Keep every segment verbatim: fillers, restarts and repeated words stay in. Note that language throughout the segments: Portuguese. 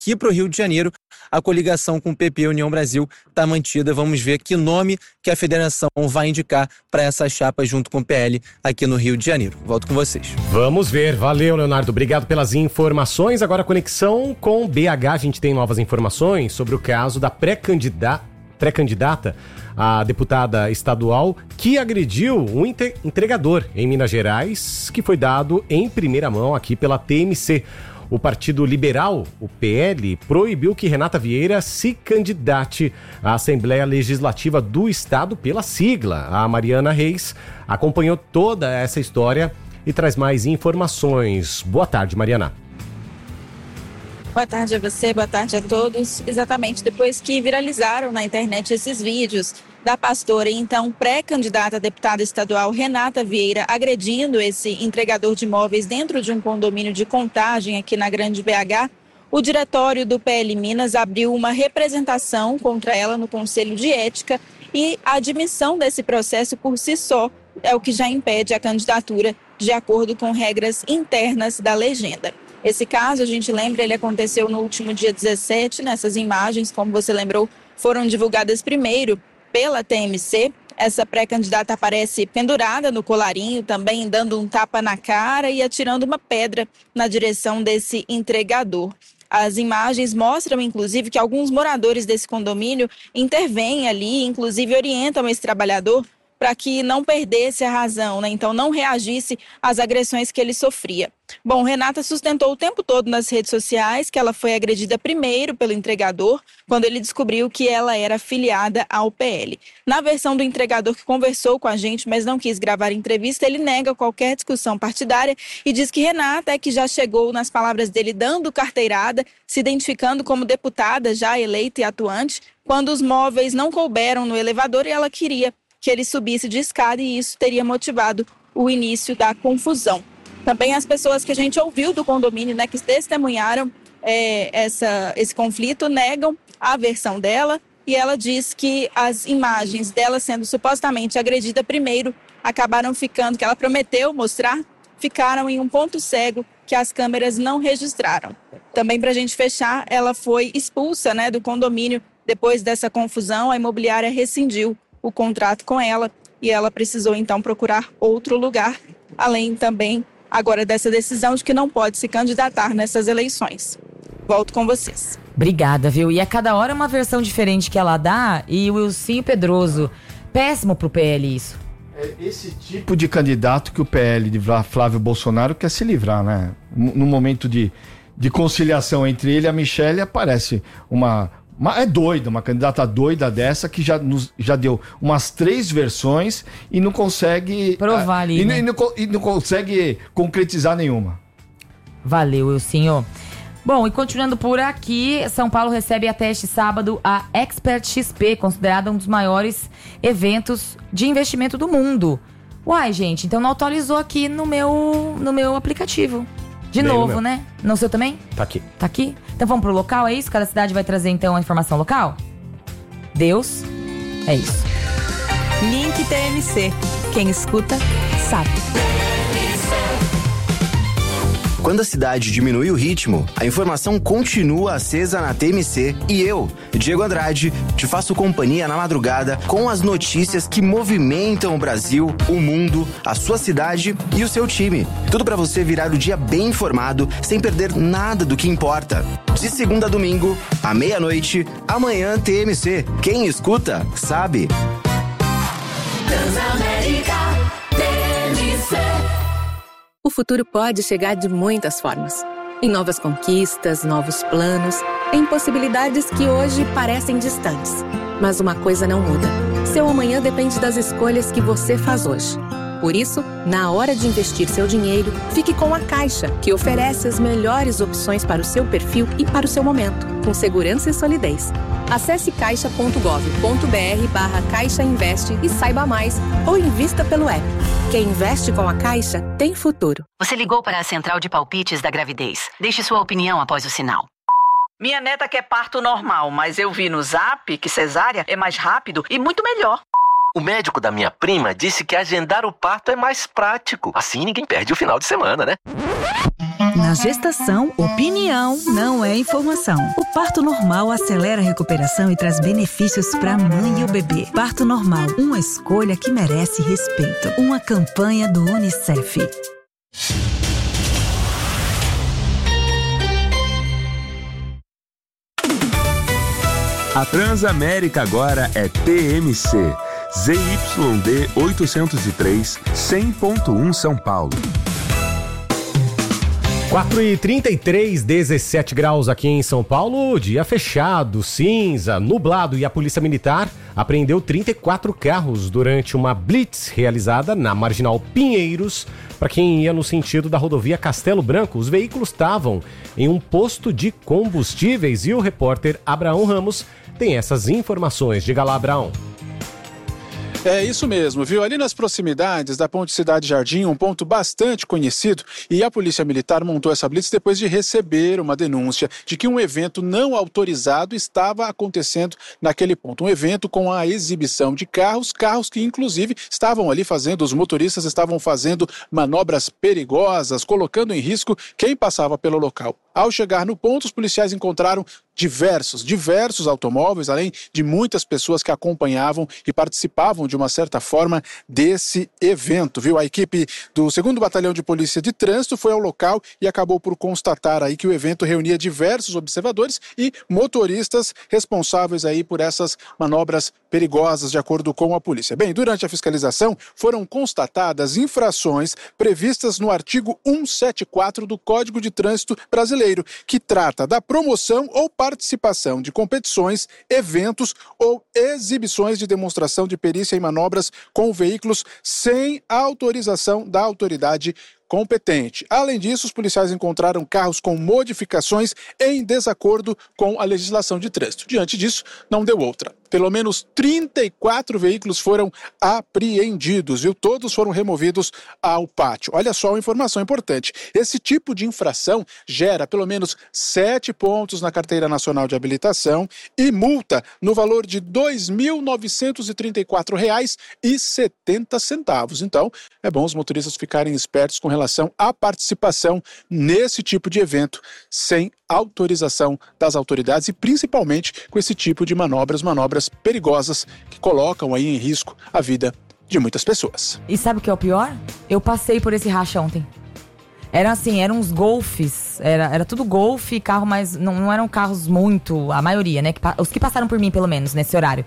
aqui para o Rio de Janeiro, a coligação com o P P e União Brasil está mantida. Vamos ver que nome que a federação vai indicar para essa chapa junto com o P L aqui no Rio de Janeiro. Volto com vocês. Vamos ver. Valeu, Leonardo. Obrigado pelas informações. Agora, conexão com B H. A gente tem novas informações sobre o caso da pré-candidata, pré-candidata a deputada estadual que agrediu um entregador em Minas Gerais, que foi dado em primeira mão aqui pela T M C. O Partido Liberal, o P L, proibiu que Renata Vieira se candidate à Assembleia Legislativa do Estado pela sigla. A Mariana Reis acompanhou toda essa história e traz mais informações. Boa tarde, Mariana. Boa tarde a você, boa tarde a todos. Exatamente depois que viralizaram na internet esses vídeos da pastora e então pré-candidata a deputada estadual Renata Vieira agredindo esse entregador de imóveis dentro de um condomínio de Contagem aqui na Grande B H, o diretório do P L Minas abriu uma representação contra ela no Conselho de Ética e a admissão desse processo por si só é o que já impede a candidatura de acordo com regras internas da legenda. Esse caso, a gente lembra, ele aconteceu no último dia dezessete, nessas imagens, como você lembrou, foram divulgadas primeiro pela T M C. Essa pré-candidata aparece pendurada no colarinho, também dando um tapa na cara e atirando uma pedra na direção desse entregador. As imagens mostram, inclusive, que alguns moradores desse condomínio intervêm ali, inclusive orientam esse trabalhador para que não perdesse a razão, né? Então não reagisse às agressões que ele sofria. Bom, Renata sustentou o tempo todo nas redes sociais que ela foi agredida primeiro pelo entregador, quando ele descobriu que ela era filiada ao P L. Na versão do entregador que conversou com a gente, mas não quis gravar a entrevista, ele nega qualquer discussão partidária e diz que Renata é que já chegou, nas palavras dele, dando carteirada, se identificando como deputada já eleita e atuante, quando os móveis não couberam no elevador e ela queria que ele subisse de escada e isso teria motivado o início da confusão. Também as pessoas que a gente ouviu do condomínio, né, que testemunharam é, essa, esse conflito, negam a versão dela e ela diz que as imagens dela sendo supostamente agredida primeiro acabaram ficando, que ela prometeu mostrar, ficaram em um ponto cego que as câmeras não registraram. Também, para a gente fechar, ela foi expulsa, né, do condomínio depois dessa confusão. A imobiliária rescindiu o contrato com ela e ela precisou então procurar outro lugar, além também agora dessa decisão de que não pode se candidatar nessas eleições. Volto com vocês. Obrigada, viu? E a cada hora é uma versão diferente que ela dá e o Wilsinho Pedroso, péssimo pro P L isso. É esse tipo de candidato que o P L de Flávio Bolsonaro quer se livrar, né? No momento de, de conciliação entre ele e a Michelle aparece uma... É doida, uma candidata doida dessa que já, nos, já deu umas três versões e não consegue... provar ali, e, né? e, não, e não consegue concretizar nenhuma. Valeu, Wilsinho. Bom, e continuando por aqui, São Paulo recebe até este sábado a Expert X P, considerada um dos maiores eventos de investimento do mundo. Uai, gente, então não atualizou aqui no meu, no meu aplicativo. De Bem, novo, né? No seu também? Tá aqui. Tá aqui? Então vamos pro local, é isso? Cada cidade vai trazer então a informação local? Deus, é isso. Link T M C. Quem escuta, sabe. Quando a cidade diminui o ritmo, a informação continua acesa na T M C e eu, Diego Andrade, te faço companhia na madrugada com as notícias que movimentam o Brasil, o mundo, a sua cidade e o seu time. Tudo para você virar o dia bem informado, sem perder nada do que importa. De segunda a domingo, à meia-noite, amanhã T M C. Quem escuta, sabe. Transamérica T M C. O futuro pode chegar de muitas formas. Em novas conquistas, novos planos, em possibilidades que hoje parecem distantes. Mas uma coisa não muda. Seu amanhã depende das escolhas que você faz hoje. Por isso, na hora de investir seu dinheiro, fique com a Caixa, que oferece as melhores opções para o seu perfil e para o seu momento, com segurança e solidez. Acesse caixa ponto gov ponto br barra Caixa Investe e saiba mais, ou invista pelo app. Quem investe com a Caixa tem futuro. Você ligou para a central de palpites da gravidez. Deixe sua opinião após o sinal. Minha neta quer parto normal, mas eu vi no Zap que cesárea é mais rápido e muito melhor. O médico da minha prima disse que agendar o parto é mais prático. Assim ninguém perde o final de semana, né? Na gestação, opinião não é informação. O parto normal acelera a recuperação e traz benefícios para a mãe e o bebê. Parto normal, uma escolha que merece respeito. Uma campanha do Unicef. A Transamérica agora é T M C. Z Y D oitocentos e três, cem ponto um São Paulo. quatro e trinta e três, dezessete graus aqui em São Paulo, dia fechado, cinza, nublado, e a Polícia Militar apreendeu trinta e quatro carros durante uma blitz realizada na Marginal Pinheiros. Para quem ia no sentido da rodovia Castelo Branco, os veículos estavam em um posto de combustíveis e o repórter Abraão Ramos tem essas informações. Diga lá, Abraão. É isso mesmo, viu? Ali nas proximidades da Ponte Cidade Jardim, um ponto bastante conhecido, e a Polícia Militar montou essa blitz depois de receber uma denúncia de que um evento não autorizado estava acontecendo naquele ponto. Um evento com a exibição de carros, carros que inclusive estavam ali fazendo, os motoristas estavam fazendo manobras perigosas, colocando em risco quem passava pelo local. Ao chegar no ponto, os policiais encontraram diversos, diversos automóveis, além de muitas pessoas que acompanhavam e participavam de uma certa forma desse evento, viu? A equipe do segundo Batalhão de Polícia de Trânsito foi ao local e acabou por constatar aí que o evento reunia diversos observadores e motoristas responsáveis aí por essas manobras perigosas, de acordo com a polícia. Bem, durante a fiscalização foram constatadas infrações previstas no artigo cento e setenta e quatro do Código de Trânsito Brasileiro, que trata da promoção ou participação de competições, eventos ou exibições de demonstração de perícia em manobras com veículos sem autorização da autoridade competente. Além disso, os policiais encontraram carros com modificações em desacordo com a legislação de trânsito. Diante disso, não deu outra. Pelo menos trinta e quatro veículos foram apreendidos, viu? Todos foram removidos ao pátio. Olha só uma informação importante. Esse tipo de infração gera pelo menos sete pontos na Carteira Nacional de Habilitação e multa no valor de dois mil novecentos e trinta e quatro reais e setenta centavos. Então, é bom os motoristas ficarem espertos com relação à participação nesse tipo de evento sem autorização das autoridades e principalmente com esse tipo de manobras, manobras perigosas que colocam aí em risco a vida de muitas pessoas. E sabe o que é o pior? Eu passei por esse racha ontem. Era assim, eram uns golfes, era, era tudo golfe, carro, mas não, não eram carros muito, a maioria, né? Que, os que passaram por mim, pelo menos, nesse horário.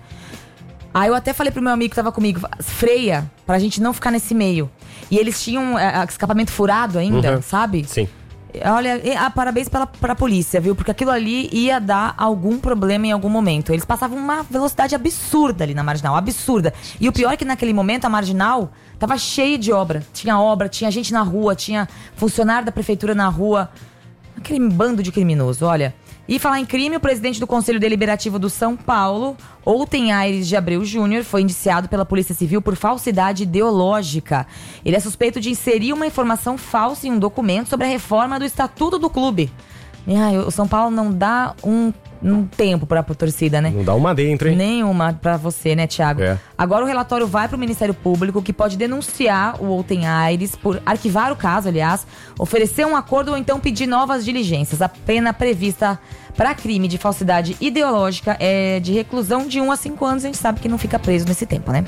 Aí eu até falei pro meu amigo que tava comigo, freia, pra gente não ficar nesse meio. E eles tinham é, escapamento furado ainda, uhum. sabe? Sim. Olha, ah, parabéns pela, pra polícia, viu? Porque aquilo ali ia dar algum problema em algum momento. Eles passavam uma velocidade absurda ali na Marginal, absurda. E o pior é que naquele momento a Marginal tava cheia de obra. Tinha obra, tinha gente na rua, tinha funcionário da prefeitura na rua. Aquele bando de criminoso, olha. E falar em crime, o presidente do Conselho Deliberativo do São Paulo, Outem Aires de Abreu Júnior, foi indiciado pela Polícia Civil por falsidade ideológica. Ele é suspeito de inserir uma informação falsa em um documento sobre a reforma do Estatuto do Clube. Ai, o São Paulo não dá um, um tempo pra, pra torcida, né? Não dá uma dentro, hein? Nenhuma pra você, né, Thiago? É. Agora o relatório vai pro Ministério Público, que pode denunciar o Outem Aires por arquivar o caso, aliás, oferecer um acordo ou então pedir novas diligências. A pena prevista para crime de falsidade ideológica é de reclusão de um a cinco anos. A gente sabe que não fica preso nesse tempo, né?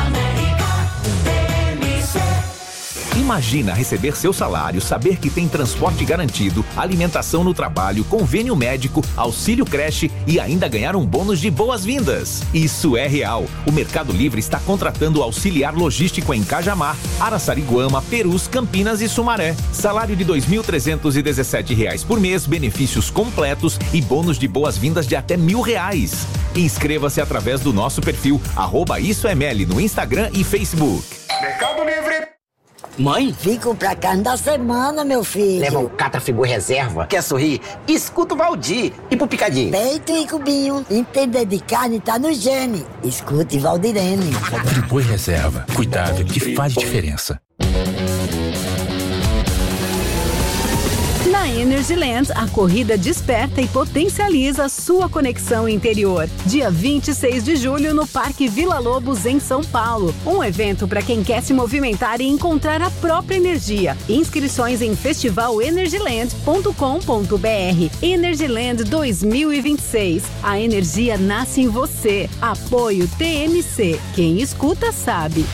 Imagina receber seu salário, saber que tem transporte garantido, alimentação no trabalho, convênio médico, auxílio creche e ainda ganhar um bônus de boas-vindas. Isso é real. O Mercado Livre está contratando auxiliar logístico em Cajamar, Araçariguama, Perus, Campinas e Sumaré. Salário de dois mil trezentos e dezessete reais por mês, benefícios completos e bônus de boas-vindas de até mil reais. Inscreva-se através do nosso perfil arroba Isso é Meli no Instagram e Facebook. Mercado Livre. Mãe? Vim comprar carne da semana, meu filho. Leva um Catrafigura reserva. Quer sorrir? Escuta o Valdir. E pro picadinho? Peito e cubinho. Entender de carne tá no gene. Escute Valdirene. Friboi reserva. Cuidado que faz diferença. Na Energyland, a corrida desperta e potencializa sua conexão interior. Dia vinte e seis de julho no Parque Vila Lobos, em São Paulo. Um evento para quem quer se movimentar e encontrar a própria energia. Inscrições em festival energyland ponto com ponto b r. Energyland dois mil e vinte e seis. A energia nasce em você. Apoio T M C. Quem escuta sabe.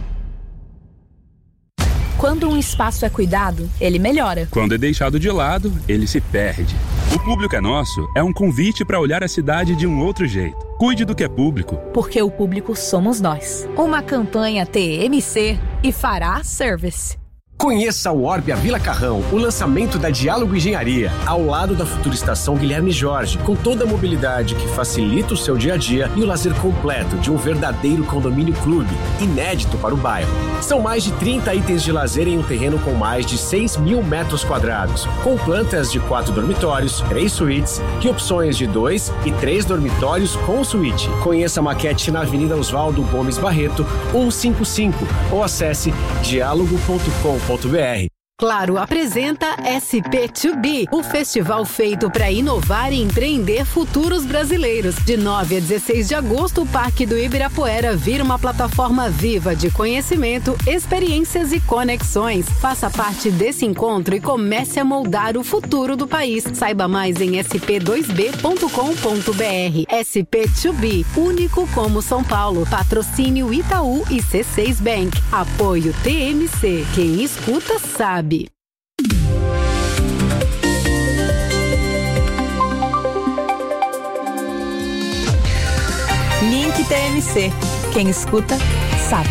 Quando um espaço é cuidado, ele melhora. Quando é deixado de lado, ele se perde. O Público é Nosso é um convite para olhar a cidade de um outro jeito. Cuide do que é público. Porque o público somos nós. Uma campanha T M C e Fará Service. Conheça o Orbia Vila Carrão, o lançamento da Diálogo Engenharia, ao lado da futura estação Guilherme Jorge, com toda a mobilidade que facilita o seu dia a dia e o lazer completo de um verdadeiro condomínio clube, inédito para o bairro. São mais de trinta itens de lazer em um terreno com mais de seis mil metros quadrados, com plantas de quatro dormitórios, três suítes e opções de dois e três dormitórios com suíte. Conheça a maquete na Avenida Oswaldo Gomes Barreto, cento e cinquenta e cinco, ou acesse diálogo ponto com ponto b r. Claro apresenta S P dois B, o festival feito para inovar e empreender futuros brasileiros. De nove a dezesseis de agosto, o Parque do Ibirapuera vira uma plataforma viva de conhecimento, experiências e conexões. Faça parte desse encontro e comece a moldar o futuro do país. Saiba mais em s p dois b ponto com ponto b r. S P dois B, único como São Paulo. Patrocínio Itaú e C seis Bank. Apoio T M C. Quem escuta sabe. Link T M C. Quem escuta, sabe.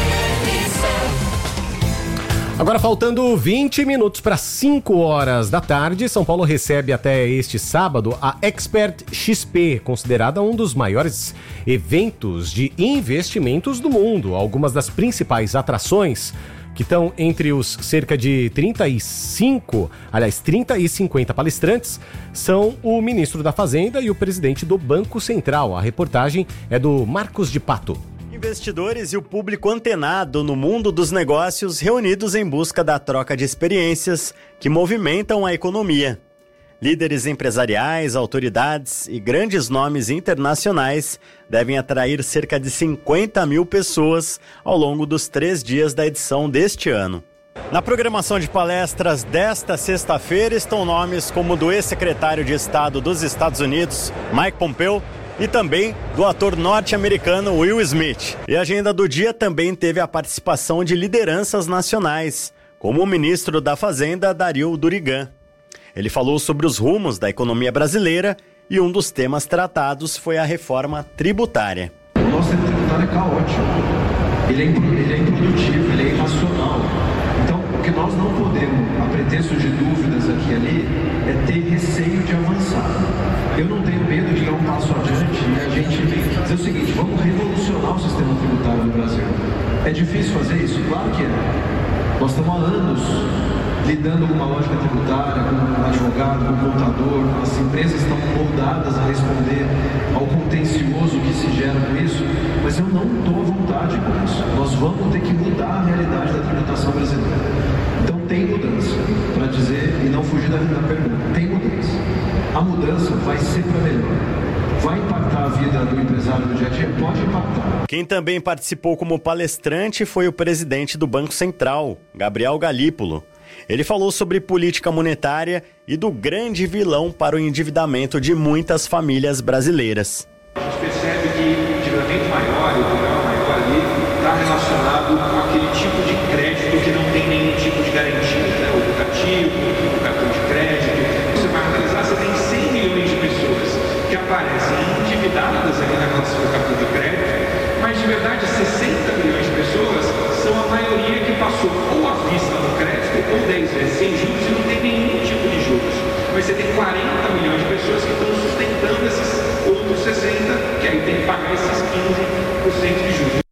Agora faltando vinte minutos para cinco horas da tarde, São Paulo recebe até este sábado a Expert X P, considerada um dos maiores eventos de investimentos do mundo. Algumas das principais atrações que estão entre os cerca de trinta e cinco, aliás, trinta e cinquenta palestrantes, são o ministro da Fazenda e o presidente do Banco Central. A reportagem é do Marcos de Pato. Investidores e o público antenado no mundo dos negócios reunidos em busca da troca de experiências que movimentam a economia. Líderes empresariais, autoridades e grandes nomes internacionais devem atrair cerca de cinquenta mil pessoas ao longo dos três dias da edição deste ano. Na programação de palestras desta sexta-feira estão nomes como o do ex-secretário de Estado dos Estados Unidos, Mike Pompeo, e também do ator norte-americano Will Smith. E a agenda do dia também teve a participação de lideranças nacionais, como o ministro da Fazenda, Dario Durigan. Ele falou sobre os rumos da economia brasileira e um dos temas tratados foi a reforma tributária. O nosso sistema tributário é caótico, ele é, ele é improdutivo, ele é irracional. Então, o que nós não podemos, a pretexto de dúvidas aqui e ali, é ter receio de avançar. Eu não tenho medo de dar um passo adiante e a gente dizer o seguinte, vamos revolucionar o sistema tributário do Brasil. É difícil fazer isso? Claro que é. Nós estamos há anos lidando com uma lógica tributária, com um advogado, com um contador, as empresas estão moldadas a responder ao contencioso que se gera com isso, mas eu não estou à vontade com isso. Nós vamos ter que mudar a realidade da tributação brasileira. Então tem mudança, para dizer, e não fugir da, da pergunta, tem mudança. A mudança vai ser para melhor. Vai impactar a vida do empresário do dia a dia? Pode impactar. Quem também participou como palestrante foi o presidente do Banco Central, Gabriel Galípolo. Ele falou sobre política monetária e do grande vilão para o endividamento de muitas famílias brasileiras. A gente percebe que o endividamento maior, o problema maior ali, está relacionado com aquele tipo de crédito que não tem nenhum tipo de garantia, né? O educativo, o cartão de crédito. Você vai analisar, você tem cem milhões de pessoas que aparecem endividadas ali na relação do cartão de crédito, mas de verdade sessenta milhões de pessoas são a maioria que passou ou à vista no crédito ou dez vezes sem juros e não tem nenhum tipo de juros. Mas você tem quarenta milhões de pessoas que estão sustentando esses outros sessenta, que aí tem que pagar esses quinze por cento de juros.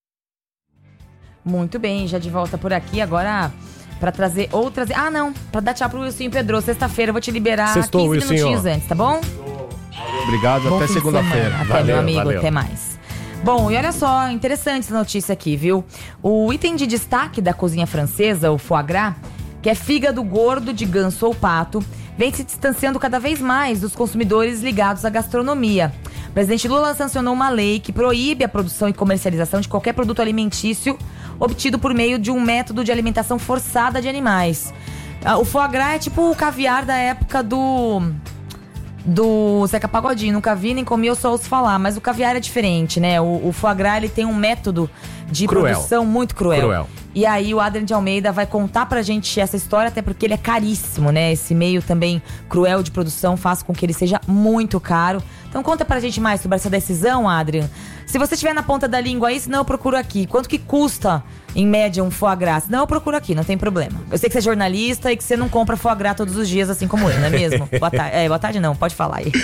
Muito bem, já de volta por aqui agora para trazer outras... Ah, não, para dar tchau pro Wilson Pedro. Sexta-feira eu vou te liberar Sextou, quinze Wilson, minutinhos antes, tá bom? Obrigado, Bom até fim de segunda-feira. semana. Até, Valeu, meu amigo, valeu. até mais. Bom, e olha só, interessante essa notícia aqui, viu? O item de destaque da cozinha francesa, o foie gras, que é fígado gordo de ganso ou pato, vem se distanciando cada vez mais dos consumidores ligados à gastronomia. O presidente Lula sancionou uma lei que proíbe a produção e comercialização de qualquer produto alimentício obtido por meio de um método de alimentação forçada de animais. O foie gras é tipo o caviar da época do... do Zeca Pagodinho. Nunca vi, nem comi, eu só ouço falar. Mas o caviar é diferente, né? O, o foie gras, ele tem um método de cruel. produção muito cruel. cruel. E aí o Adrian de Almeida vai contar pra gente essa história, até porque ele é caríssimo, né? Esse meio também cruel de produção faz com que ele seja muito caro. Então conta pra gente mais sobre essa decisão, Adrian. Se você estiver na ponta da língua aí, senão eu procuro aqui. Quanto que custa, em média, um foie gras? Não, eu procuro aqui, não tem problema. Eu sei que você é jornalista e que você não compra foie gras todos os dias, assim como eu, não é mesmo? Boa tarde. É, boa tarde não, pode falar aí.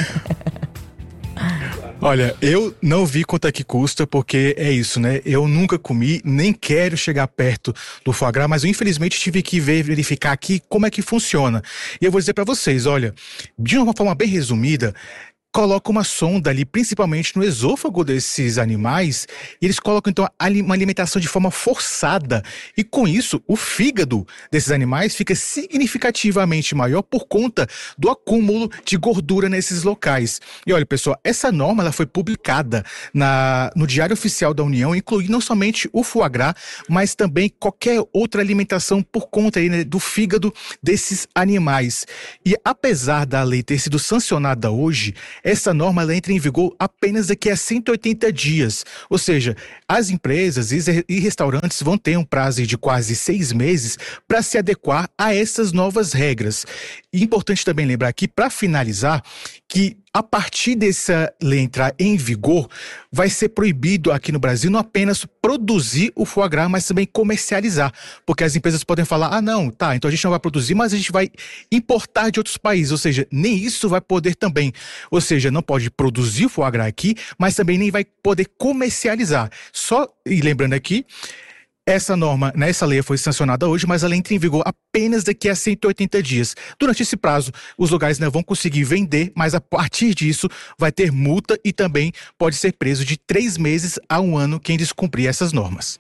Olha, eu não vi quanto é que custa, porque é isso, né? Eu nunca comi, nem quero chegar perto do foie gras, mas eu infelizmente tive que ver, verificar aqui como é que funciona. E eu vou dizer pra vocês, olha, de uma forma bem resumida, coloca uma sonda ali, principalmente no esôfago desses animais, e eles colocam então uma alimentação de forma forçada, e com isso o fígado desses animais fica significativamente maior por conta do acúmulo de gordura nesses locais. E olha, pessoal, essa norma ela foi publicada na, no Diário Oficial da União, incluindo não somente o foie gras, mas também qualquer outra alimentação por conta aí, né, do fígado desses animais. E apesar da lei ter sido sancionada hoje, essa norma ela entra em vigor apenas daqui a cento e oitenta dias. Ou seja, as empresas e restaurantes vão ter um prazo de quase seis meses para se adequar a essas novas regras. E importante também lembrar aqui, para finalizar, que a partir dessa lei entrar em vigor, vai ser proibido aqui no Brasil não apenas produzir o foie gras, mas também comercializar. Porque as empresas podem falar, ah não, tá, então a gente não vai produzir, mas a gente vai importar de outros países. Ou seja, nem isso vai poder também. Ou seja, não pode produzir o foie gras aqui, mas também nem vai poder comercializar. Só, e lembrando aqui, essa norma, né, essa lei foi sancionada hoje, mas ela entra em vigor apenas daqui a cento e oitenta dias. Durante esse prazo, os lugares não vão conseguir vender, mas a partir disso vai ter multa e também pode ser preso de três meses a um ano quem descumprir essas normas.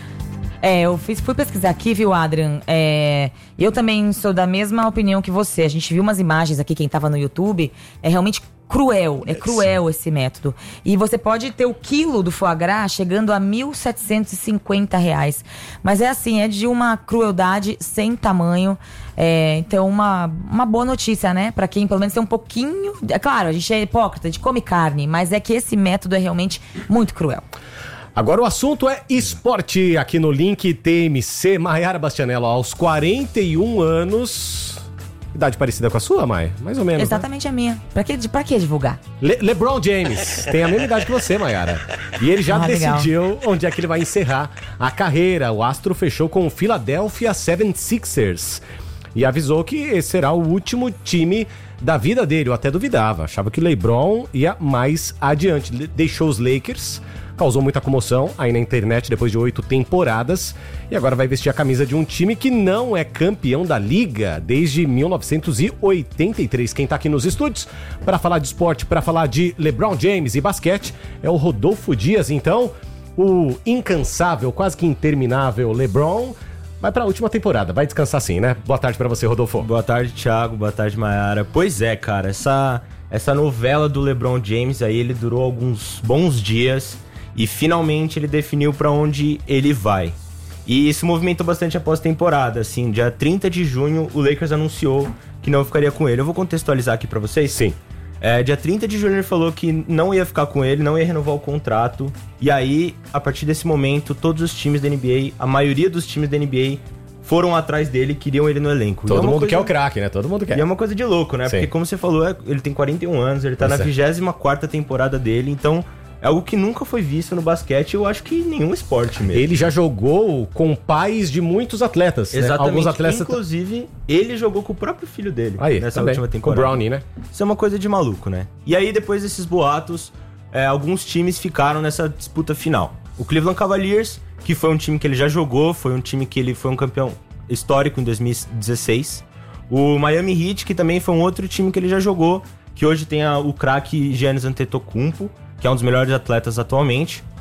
É, eu fiz, fui pesquisar aqui, viu, Adrian? É, eu também sou da mesma opinião que você. A gente viu umas imagens aqui, quem tava no YouTube, é realmente cruel, é cruel esse método. E você pode ter o quilo do foie gras chegando a mil setecentos e cinquenta reais. Mas é assim, é de uma crueldade sem tamanho. É, então, uma, uma boa notícia, né? Pra quem pelo menos tem um pouquinho... É claro, a gente é hipócrita, a gente come carne, mas é que esse método é realmente muito cruel. Agora o assunto é esporte aqui no Link T M C. Maiara Bastianello, aos quarenta e um anos... Idade parecida com a sua, Maia? Mais ou menos, exatamente, né? A minha. Pra que, pra que divulgar? Le- LeBron James tem a mesma idade que você, Maiara. E ele já ah, decidiu legal. onde é que ele vai encerrar a carreira. O astro fechou com o Philadelphia seventy-sixers e avisou que esse será o último time da vida dele. Eu até duvidava, achava que o LeBron ia mais adiante. Deixou os Lakers, causou muita comoção aí na internet depois de oito temporadas e agora vai vestir a camisa de um time que não é campeão da liga desde mil novecentos e oitenta e três. Quem tá aqui nos estúdios para falar de esporte, para falar de LeBron James e basquete é o Rodolfo Dias. Então, o incansável, quase que interminável LeBron vai pra última temporada, vai descansar sim, né? Boa tarde pra você, Rodolfo. Boa tarde, Thiago, boa tarde, Maiara. Pois é, cara, essa, essa novela do LeBron James aí, ele durou alguns bons dias e finalmente ele definiu pra onde ele vai. E isso movimentou bastante após a temporada, assim, dia trinta de junho o Lakers anunciou que não ficaria com ele. Eu vou contextualizar aqui pra vocês? Sim. É, dia trinta de junho ele falou que não ia ficar com ele, não ia renovar o contrato. E aí, a partir desse momento, todos os times da N B A, a maioria dos times da N B A foram atrás dele, queriam ele no elenco. Todo é mundo coisa... quer o craque, né? Todo mundo quer. E é uma coisa de louco, né? Sim. Porque como você falou, ele tem quarenta e um anos, ele tá Isso na vigésima quarta temporada dele, então... É algo que nunca foi visto no basquete, eu acho que em nenhum esporte mesmo. Ele já jogou com pais de muitos atletas, Exatamente. Né? Alguns atletas... Inclusive, ele jogou com o próprio filho dele aí, nessa também. última temporada. Com o Brownie, né? Isso é uma coisa de maluco, né? E aí, depois desses boatos, é, alguns times ficaram nessa disputa final. O Cleveland Cavaliers, que foi um time que ele já jogou, foi um time que ele foi um campeão histórico em dois mil e dezesseis. O Miami Heat, que também foi um outro time que ele já jogou, que hoje tem a, o craque Giannis Antetokounmpo, que é um dos melhores atletas atualmente.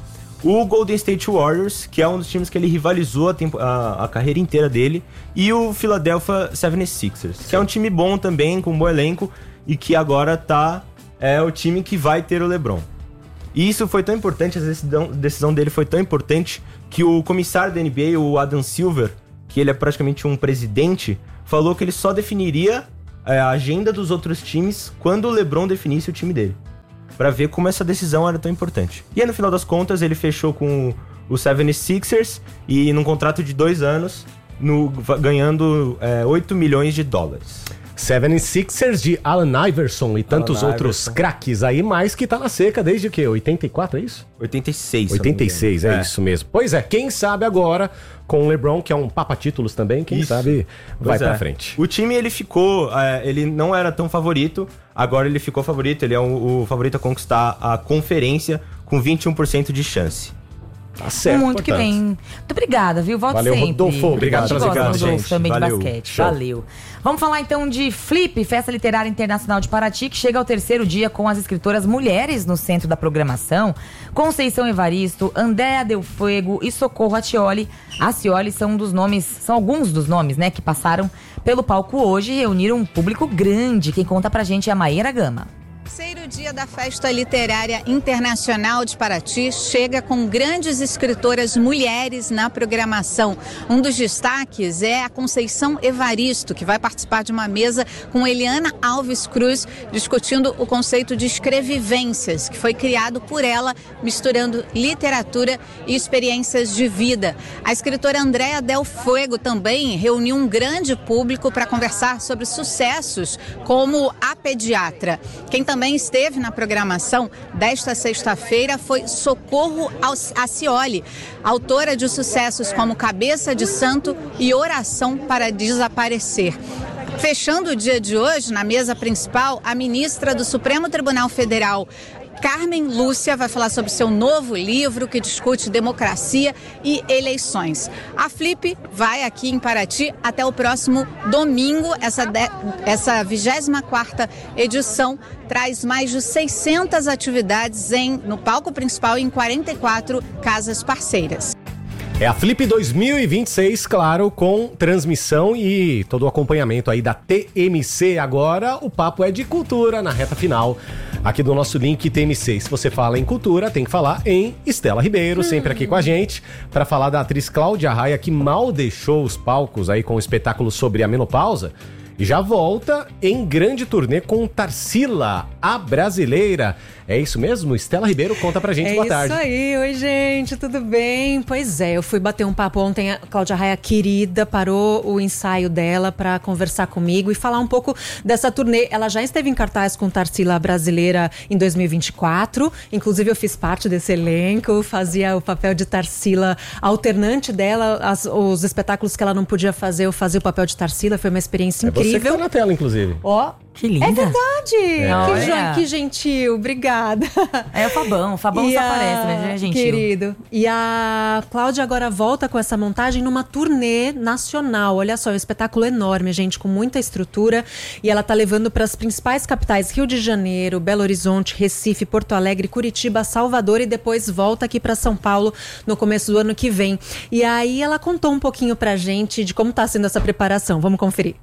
o Golden State Warriors, que é um dos times que ele rivalizou a, tempo, a, a carreira inteira dele, e o Philadelphia setenta e seis ers, Sim. que é um time bom também, com um bom elenco, e que agora tá, é o time que vai ter o LeBron. E isso foi tão importante, a decisão, decisão dele foi tão importante, que o comissário da N B A, o Adam Silver, que ele é praticamente um presidente, falou que ele só definiria a agenda dos outros times quando o LeBron definisse o time dele, pra ver como essa decisão era tão importante. E aí, no final das contas, ele fechou com o setenta e seis ers e num contrato de dois anos, no, ganhando é, oito milhões de dólares. setenta e seis ers de Allen Iverson e tantos Allen outros Iverson. craques aí, mais que tá na seca desde o quê? oitenta e quatro, é isso? oitenta e seis. oitenta e seis, é, é isso mesmo. Pois é, quem sabe agora, com o LeBron, que é um papa-títulos também, quem Isso. sabe vai Pois é. pra frente. O time, ele ficou... É, ele não era tão favorito, agora ele ficou favorito, ele é o, o favorito a conquistar a conferência com vinte e um por cento de chance. Tá certo, Muito que bem. Muito obrigada, viu? Volte Valeu, sempre. Rodolfo. Obrigado pelas pelas Rodolfo, gente. também Valeu. de basquete. Show. Valeu. Vamos falar então de Flip, Festa Literária Internacional de Paraty, que chega ao terceiro dia com as escritoras mulheres no centro da programação. Conceição Evaristo, Andréa Del Fuego e Socorro Acioli. Acioli são um dos nomes, são alguns dos nomes, né, que passaram pelo palco hoje e reuniram um público grande. Quem conta pra gente é a Maíra Gama. Terceiro dia da Festa Literária Internacional de Paraty chega com grandes escritoras mulheres na programação. Um dos destaques é a Conceição Evaristo, que vai participar de uma mesa com Eliana Alves Cruz, discutindo o conceito de escrevivências, que foi criado por ela, misturando literatura e experiências de vida. A escritora Andréa Del Fuego também reuniu um grande público para conversar sobre sucessos como A Pediatra. Quem também esteve na programação desta sexta-feira foi Socorro Acioli, autora de sucessos como Cabeça de Santo e Oração para Desaparecer. Fechando o dia de hoje, na mesa principal, a ministra do Supremo Tribunal Federal, Carmen Lúcia, vai falar sobre seu novo livro que discute democracia e eleições. A Flip vai aqui em Paraty até o próximo domingo. Essa, de... essa vigésima quarta edição traz mais de seiscentas atividades em... no palco principal e em quarenta e quatro casas parceiras. É a Flip dois mil e vinte e seis, claro, com transmissão e todo o acompanhamento aí da T M C. Agora o papo é de cultura na reta final aqui do nosso link T M C. Se você fala em cultura, tem que falar em Estela Ribeiro, sempre aqui com a gente, para falar da atriz Cláudia Raia, que mal deixou os palcos aí com o espetáculo sobre a menopausa. E já volta em grande turnê com Tarsila, a brasileira. É isso mesmo? Estela Ribeiro, conta pra gente. É Boa tarde. É isso aí. Oi, gente, tudo bem? Pois é, eu fui bater um papo ontem. A Cláudia Raia, querida, parou o ensaio dela pra conversar comigo e falar um pouco dessa turnê. Ela já esteve em cartaz com Tarsila, a brasileira, em dois mil e vinte e quatro. Inclusive, eu fiz parte desse elenco, fazia o papel de Tarsila, alternante dela. As, os espetáculos que ela não podia fazer, eu fazia o papel de Tarsila. Foi uma experiência é incrível. Você que tá na tela, inclusive. Ó, que linda. É verdade. É. Que, jo- que gentil. Obrigada. É o Fabão. O Fabão só aparece, mas é gentil. Querido. E a Cláudia agora volta com essa montagem numa turnê nacional. Olha só, é um espetáculo enorme, gente, com muita estrutura. E ela tá levando para as principais capitais: Rio de Janeiro, Belo Horizonte, Recife, Porto Alegre, Curitiba, Salvador, e depois volta aqui para São Paulo no começo do ano que vem. E aí ela contou um pouquinho pra gente de como tá sendo essa preparação. Vamos conferir.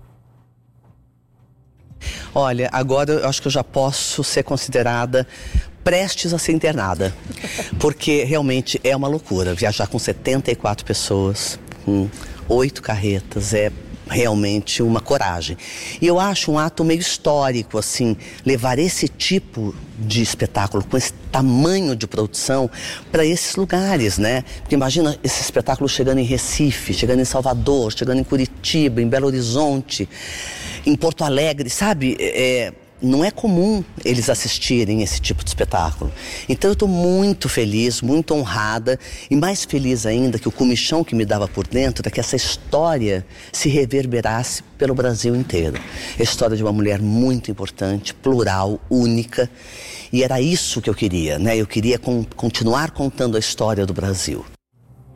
Olha, agora eu acho que eu já posso ser considerada prestes a ser internada, porque realmente é uma loucura viajar com setenta e quatro pessoas, com oito carretas, é realmente uma coragem. E eu acho um ato meio histórico, assim, levar esse tipo de espetáculo, com esse tamanho de produção, para esses lugares, né? Porque imagina esse espetáculo chegando em Recife, chegando em Salvador, chegando em Curitiba, em Belo Horizonte, em Porto Alegre, sabe? É... Não é comum eles assistirem esse tipo de espetáculo. Então eu estou muito feliz, muito honrada e mais feliz ainda que o comichão que me dava por dentro é que essa história se reverberasse pelo Brasil inteiro. É a história de uma mulher muito importante, plural, única, e era isso que eu queria, né? Eu queria con- continuar contando a história do Brasil.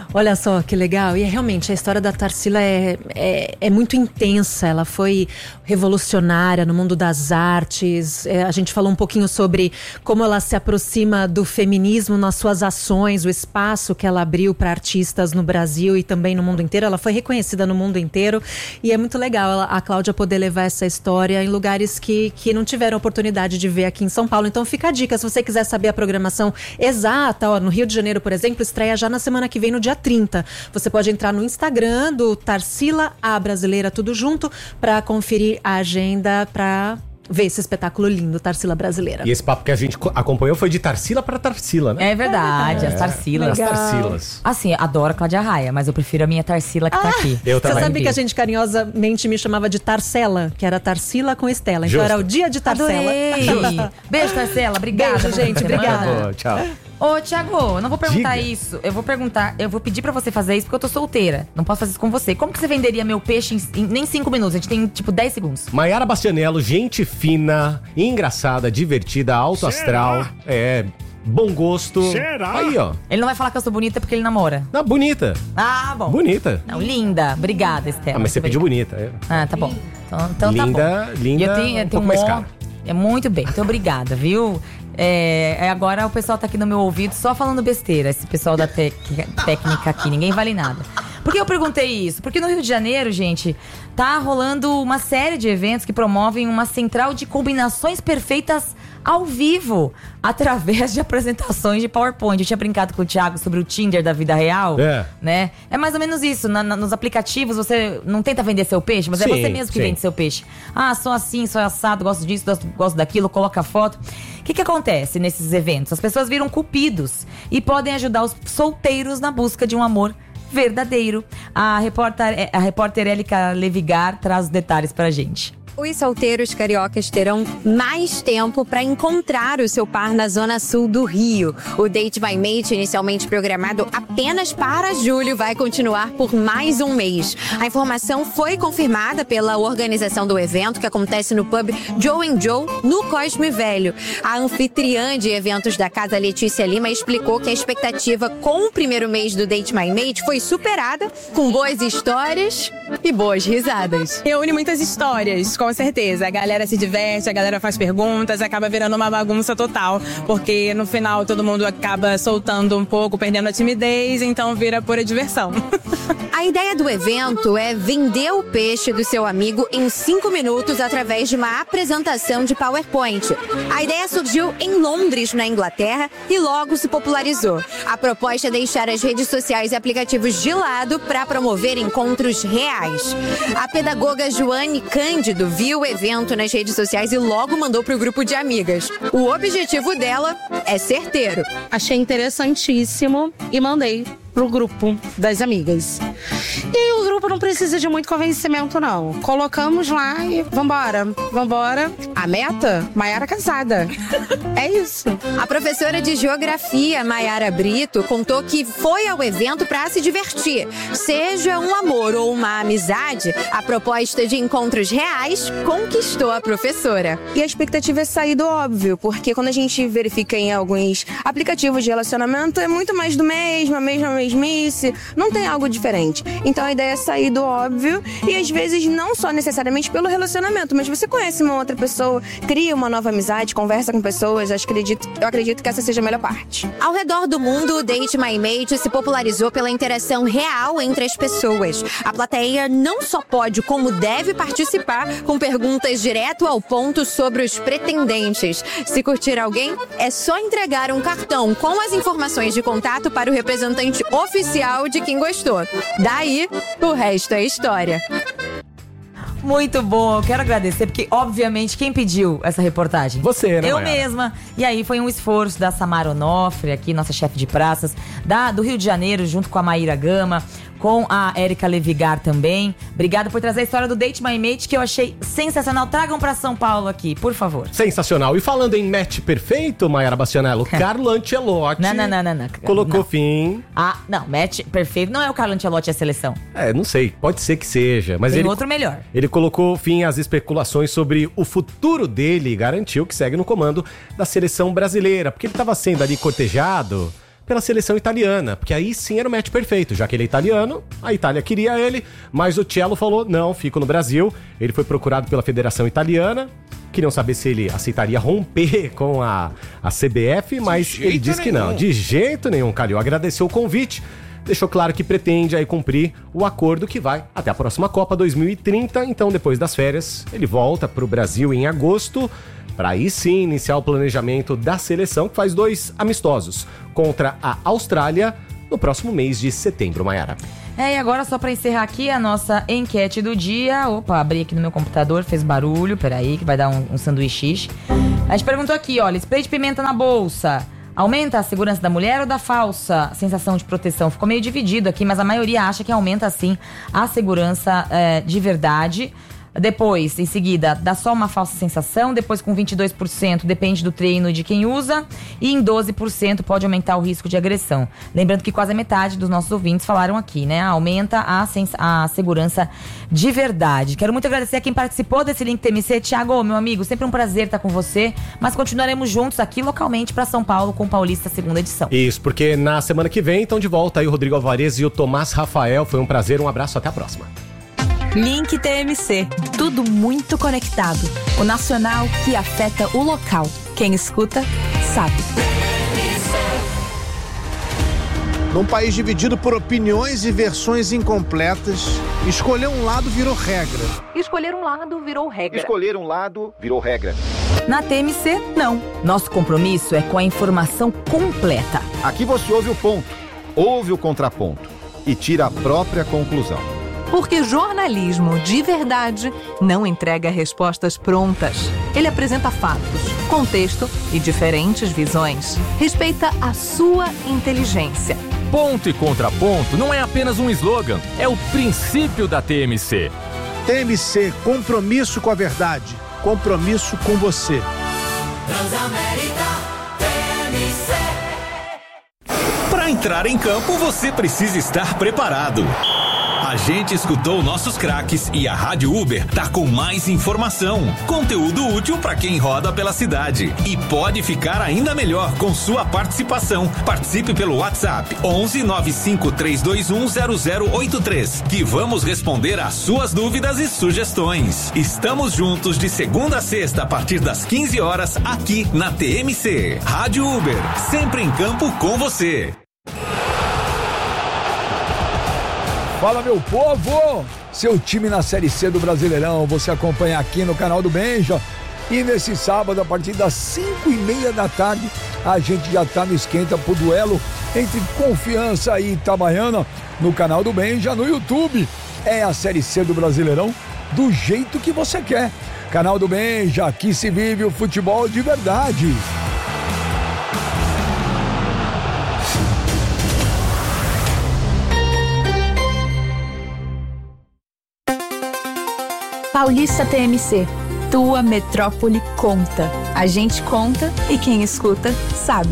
Olha só que legal. E é, realmente, a história da Tarsila é, é, é muito intensa. Ela foi revolucionária no mundo das artes. É, a gente falou um pouquinho sobre como ela se aproxima do feminismo nas suas ações, o espaço que ela abriu para artistas no Brasil e também no mundo inteiro. Ela foi reconhecida no mundo inteiro. E é muito legal ela, a Cláudia poder levar essa história em lugares que, que não tiveram oportunidade de ver aqui em São Paulo. Então fica a dica, se você quiser saber a programação exata, ó, no Rio de Janeiro, por exemplo, estreia já na semana que vem, no dia trinta. Você pode entrar no Instagram do Tarsila, a Brasileira, tudo junto, para conferir a agenda, para ver esse espetáculo lindo, Tarsila Brasileira. E esse papo que a gente acompanhou foi de Tarsila para Tarsila, né? É verdade, é. as Tarsilas. As Tarsilas. Assim, adoro a Cláudia Raia, mas eu prefiro a minha Tarsila que ah, tá aqui. Eu Você também. sabe que a gente carinhosamente me chamava de Tarsela, que era Tarsila com Estela. Então Justo. era o dia de Tarsela. Adorei. Beijo, Tarsela. Obrigada. Beijo, gente. Obrigada. Boa, tchau. Ô, Thiago, eu não vou perguntar Diga. isso. Eu vou perguntar, eu vou pedir pra você fazer isso porque eu tô solteira. Não posso fazer isso com você. Como que você venderia meu peixe em, em nem cinco minutos? A gente tem, tipo, dez segundos. Maiara Bastianello, gente fina, engraçada, divertida, alto astral. É, bom gosto. Será? Aí, ó. Ele não vai falar que eu sou bonita porque ele namora. Não, bonita. Ah, bom. Bonita. Não, linda. Obrigada, Estela. Ah, mas você pediu bonita. É. Ah, tá bom. Então, então linda, tá bom. linda, E eu tenho, eu um tenho pouco mais mon- cara. É muito bem. Muito obrigada, viu? É, agora o pessoal tá aqui no meu ouvido só falando besteira. Esse pessoal da tec- técnica aqui. Ninguém vale nada. Por que eu perguntei isso? Porque no Rio de Janeiro, gente, tá rolando uma série de eventos que promovem uma central de combinações perfeitas ao vivo, através de apresentações de PowerPoint. Eu tinha brincado com o Thiago sobre o Tinder da vida real, É. né? É mais ou menos isso. Na- na- nos aplicativos você não tenta vender seu peixe, mas é Sim, você mesmo que sim. vende seu peixe. Ah, sou assim, sou assado, gosto disso, gosto, gosto daquilo, coloca foto. O que que acontece nesses eventos? As pessoas viram cupidos e podem ajudar os solteiros na busca de um amor verdadeiro. A repórter, a repórter Élica Levigar traz os detalhes pra gente. Os solteiros cariocas terão mais tempo para encontrar o seu par na zona sul do Rio. O Date by Mate, inicialmente programado apenas para julho, vai continuar por mais um mês. A informação foi confirmada pela organização do evento, que acontece no pub Joe and Joe, no Cosme Velho. A anfitriã de eventos da casa, Letícia Lima, explicou que a expectativa com o primeiro mês do Date by Mate foi superada, com boas histórias e boas risadas. Reúne muitas histórias, com certeza. A galera se diverte, a galera faz perguntas, acaba virando uma bagunça total. Porque no final todo mundo acaba soltando um pouco, perdendo a timidez, então vira pura diversão. A ideia do evento é vender o peixe do seu amigo em cinco minutos através de uma apresentação de PowerPoint. A ideia surgiu em Londres, na Inglaterra, e logo se popularizou. A proposta é deixar as redes sociais e aplicativos de lado para promover encontros reais. A pedagoga Joane Cândido viu o evento nas redes sociais e logo mandou para o grupo de amigas. O objetivo dela é certeiro. Achei interessantíssimo e mandei pro grupo das amigas. E o grupo não precisa de muito convencimento, não. Colocamos lá e vambora, vambora. A meta? Maiara casada. É isso. A professora de geografia, Maiara Brito, contou que foi ao evento para se divertir. Seja um amor ou uma amizade, a proposta de encontros reais conquistou a professora. E a expectativa é sair do óbvio, porque quando a gente verifica em alguns aplicativos de relacionamento, é muito mais do mesmo, a mesma mesmice, não tem algo diferente. Então a ideia é sair do óbvio e às vezes não só necessariamente pelo relacionamento, mas você conhece uma outra pessoa, cria uma nova amizade, conversa com pessoas, acho, acredito, eu acredito que essa seja a melhor parte. Ao redor do mundo, o Date My Mate se popularizou pela interação real entre as pessoas. A plateia não só pode, como deve participar com perguntas direto ao ponto sobre os pretendentes. Se curtir alguém, é só entregar um cartão com as informações de contato para o representante oficial de quem gostou. Daí, o resto é história. Muito bom, eu quero agradecer, porque obviamente quem pediu essa reportagem? Você, né, Eu Maiara? mesma. E aí foi um esforço da Samara Onofre, aqui, nossa chefe de praças, da, do Rio de Janeiro, junto com a Maíra Gama, com a Érica Levigar também. Obrigada por trazer a história do Date My Mate, que eu achei sensacional. Tragam pra São Paulo aqui, por favor. Sensacional. E falando em match perfeito, Maiara Bastianello, Carlo Ancelotti Não, não, não, não, não. colocou Não. fim. Ah, não, match perfeito não é o Carlo Ancelotti, é a seleção. É, não sei, pode ser que seja, mas Tem ele outro melhor. Ele colocou fim às especulações sobre o futuro dele e garantiu que segue no comando da seleção brasileira, porque ele estava sendo ali cortejado pela seleção italiana, porque aí sim era o match perfeito, já que ele é italiano, a Itália queria ele, mas o Cello falou, não, fico no Brasil. Ele foi procurado pela Federação Italiana, queriam saber se ele aceitaria romper com a, a C B F, mas ele disse que não, de jeito nenhum, Calil. Agradeceu o convite, deixou claro que pretende aí cumprir o acordo que vai até a próxima Copa dois mil e trinta, então depois das férias ele volta para o Brasil em agosto, para aí sim iniciar o planejamento da seleção, que faz dois amistosos contra a Austrália no próximo mês de setembro, Maiara. É, e agora só para encerrar aqui a nossa enquete do dia. Opa, abri aqui no meu computador, fez barulho, peraí que vai dar um, um sanduíche. A gente perguntou aqui, olha, spray de pimenta na bolsa aumenta a segurança da mulher ou da falsa sensação de proteção? Ficou meio dividido aqui, mas a maioria acha que aumenta sim a segurança é, de verdade. Depois, em seguida, dá só uma falsa sensação. Depois, com vinte e dois por cento, depende do treino de quem usa. E em doze por cento pode aumentar o risco de agressão. Lembrando que quase a metade dos nossos ouvintes falaram aqui, né? Aumenta a, sens- a segurança de verdade. Quero muito agradecer a quem participou desse Link T M C. Tiago, meu amigo, sempre um prazer estar com você. Mas continuaremos juntos aqui localmente para São Paulo com o Paulista segunda edição. Isso, porque na semana que vem estão de volta aí o Rodrigo Alvarez e o Tomás Rafael. Foi um prazer, um abraço, até a próxima. Link T M C. Tudo muito conectado. O nacional que afeta o local. Quem escuta, sabe. Num país dividido por opiniões e versões incompletas, escolher um lado virou regra. Escolher um lado virou regra. Escolher um lado virou regra. Na T M C, não. Nosso compromisso é com a informação completa. Aqui você ouve o ponto, ouve o contraponto e tira a própria conclusão. Porque jornalismo de verdade não entrega respostas prontas. Ele apresenta fatos, contexto e diferentes visões. Respeita a sua inteligência. Ponto e contraponto não é apenas um slogan, é o princípio da T M C. T M C, compromisso com a verdade, compromisso com você. Transamérica T M C. Para entrar em campo, você precisa estar preparado. A gente escutou nossos craques e a Rádio Uber tá com mais informação, conteúdo útil para quem roda pela cidade. E pode ficar ainda melhor com sua participação. Participe pelo WhatsApp onze nove cinco três dois um zero zero oito três, que vamos responder às suas dúvidas e sugestões. Estamos juntos de segunda a sexta a partir das quinze horas aqui na T M C. Rádio Uber, sempre em campo com você. Fala, meu povo! Seu time na Série C do Brasileirão, você acompanha aqui no canal do Benja. E nesse sábado, a partir das cinco e meia da tarde, a gente já tá no esquenta pro duelo entre Confiança e Itabaiana no canal do Benja, no YouTube. É a Série C do Brasileirão do jeito que você quer. Canal do Benja, aqui se vive o futebol de verdade. Paulista T M C. Tua metrópole conta. A gente conta e quem escuta sabe.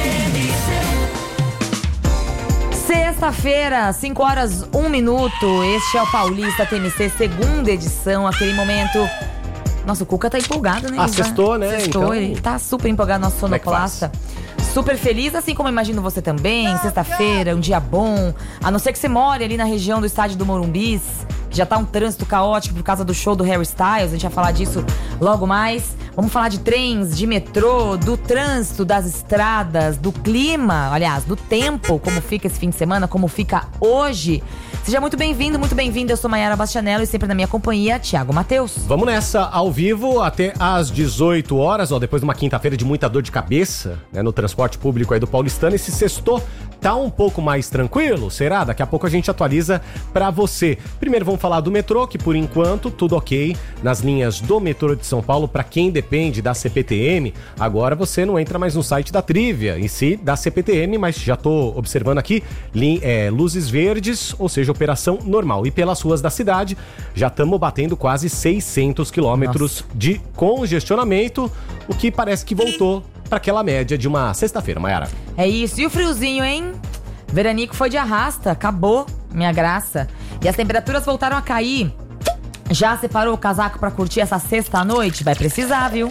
Sexta-feira, cinco horas, um minuto. Este é o Paulista T M C, segunda edição. Aquele momento. Nossa, o Cuca tá empolgado, né? Ah, sextou, né? Sextou, Então... ele tá super empolgado, nosso sonoplasta. Super feliz, assim como eu imagino você também. Sexta-feira, um dia bom. A não ser que você more ali na região do estádio do Morumbis. Já tá um trânsito caótico por causa do show do Harry Styles. A gente vai falar disso logo mais. Vamos falar de trens, de metrô, do trânsito, das estradas, do clima, aliás, do tempo, como fica esse fim de semana, como fica hoje. Seja muito bem-vindo, muito bem-vinda. Eu sou Maiara Bastianello e sempre na minha companhia, Thiago Matheus. Vamos nessa, ao vivo, até às dezoito horas, ó, depois de uma quinta-feira de muita dor de cabeça, né, no transporte público aí do paulistano. Esse sextou tá um pouco mais tranquilo, será? Daqui a pouco a gente atualiza pra você. Primeiro vamos falar do metrô, que por enquanto tudo ok nas linhas do metrô de São Paulo. Pra quem depende da C P T M, agora você não entra mais no site da Trivia, em si da C P T M, mas já tô observando aqui, li, é, luzes verdes, ou seja, operação normal. E pelas ruas da cidade, já estamos batendo quase seiscentos quilômetros de congestionamento, o que parece que voltou para aquela média de uma sexta-feira, Maiara. É isso. E o friozinho, hein? Veranico foi de arrasta, acabou, minha graça. E as temperaturas voltaram a cair. Já separou o casaco para curtir essa sexta à noite? Vai precisar, viu?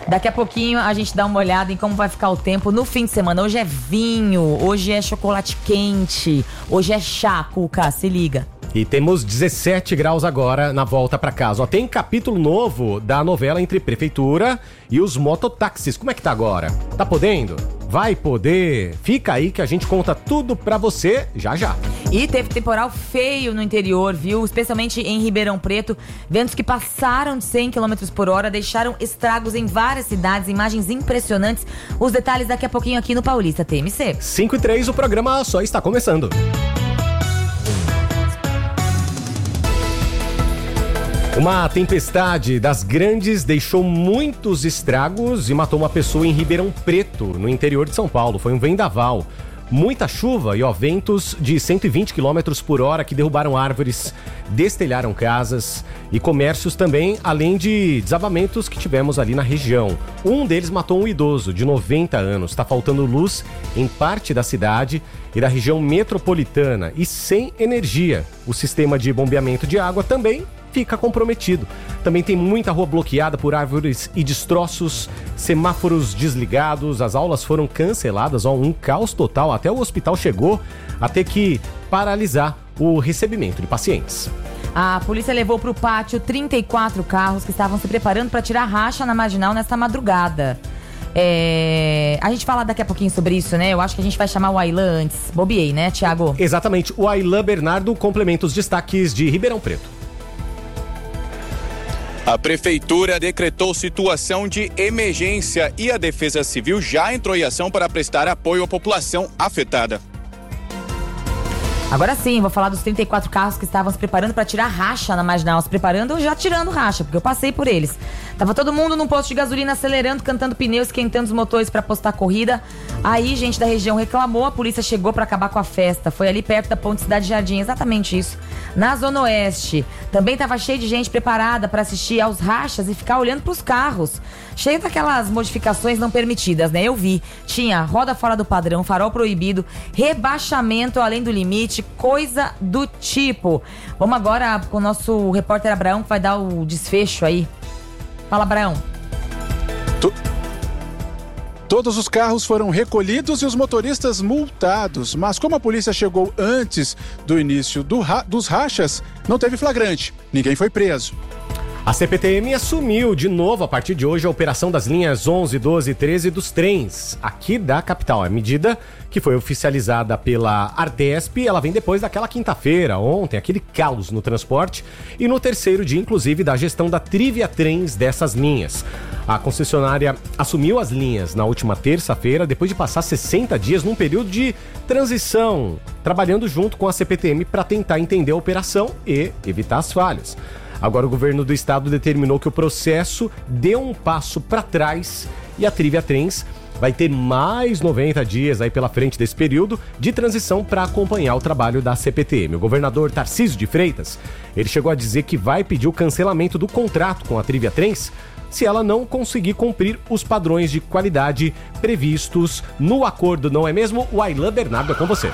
Daqui a pouquinho a gente dá uma olhada em como vai ficar o tempo no fim de semana. Hoje é vinho, hoje é chocolate quente, hoje é chá, Cuca, se liga. E temos dezessete graus agora na volta pra casa. Ó, tem capítulo novo da novela entre prefeitura e os mototáxis. Como é que tá agora? Tá podendo? Vai poder? Fica aí que a gente conta tudo pra você já já. E teve temporal feio no interior, viu? Especialmente em Ribeirão Preto. Ventos que passaram de cem quilômetros por hora deixaram estragos em várias cidades, imagens impressionantes. Os detalhes daqui a pouquinho aqui no Paulista T M C. cinco e três, o programa só está começando. Uma tempestade das grandes deixou muitos estragos e matou uma pessoa em Ribeirão Preto, no interior de São Paulo. Foi um vendaval. Muita chuva e ó, ventos de cento e vinte quilômetros por hora que derrubaram árvores, destelharam casas e comércios também, além de desabamentos que tivemos ali na região. Um deles matou um idoso de noventa anos. Está faltando luz em parte da cidade e da região metropolitana e sem energia. O sistema de bombeamento de água também fica comprometido. Também tem muita rua bloqueada por árvores e destroços, semáforos desligados, as aulas foram canceladas, ó, um caos total. Até o hospital chegou a ter que paralisar o recebimento de pacientes. A polícia levou para o pátio trinta e quatro carros que estavam se preparando para tirar racha na Marginal nesta madrugada. É... A gente fala daqui a pouquinho sobre isso, né? Eu acho que a gente vai chamar o Aylan antes. Bobiei, né, Thiago? Exatamente. O Aylan Bernardo complementa os destaques de Ribeirão Preto. A prefeitura decretou situação de emergência e a Defesa Civil já entrou em ação para prestar apoio à população afetada. Agora sim, vou falar dos trinta e quatro carros que estavam se preparando para tirar racha na Marginal. Se preparando ou já tirando racha, porque eu passei por eles. Tava todo mundo num posto de gasolina acelerando, cantando pneus, esquentando os motores para postar corrida. Aí, gente da região reclamou, a polícia chegou para acabar com a festa. Foi ali perto da Ponte Cidade Jardim, exatamente isso. Na Zona Oeste, também tava cheio de gente preparada para assistir aos rachas e ficar olhando pros carros. Cheio daquelas modificações não permitidas, né? Eu vi. Tinha roda fora do padrão, farol proibido, rebaixamento além do limite, coisa do tipo. Vamos agora com o nosso repórter Abraão, que vai dar o desfecho aí. Fala, Abraão. Tu... Todos os carros foram recolhidos e os motoristas multados. Mas como a polícia chegou antes do início do ra... dos rachas, não teve flagrante. Ninguém foi preso. A C P T M assumiu de novo, a partir de hoje, a operação das linhas onze, doze e treze dos trens aqui da capital. A medida que foi oficializada pela Artesp, ela vem depois daquela quinta-feira, ontem, aquele caos no transporte e no terceiro dia, inclusive, da gestão da Trivia Trens dessas linhas. A concessionária assumiu as linhas na última terça-feira, depois de passar sessenta dias num período de transição, trabalhando junto com a C P T M para tentar entender a operação e evitar as falhas. Agora o governo do estado determinou que o processo deu um passo para trás e a Trivia Trens vai ter mais noventa dias aí pela frente desse período de transição para acompanhar o trabalho da C P T M. O governador Tarcísio de Freitas, ele chegou a dizer que vai pedir o cancelamento do contrato com a Trivia Trens se ela não conseguir cumprir os padrões de qualidade previstos no acordo, não é mesmo? O Aylan Bernardo é com você.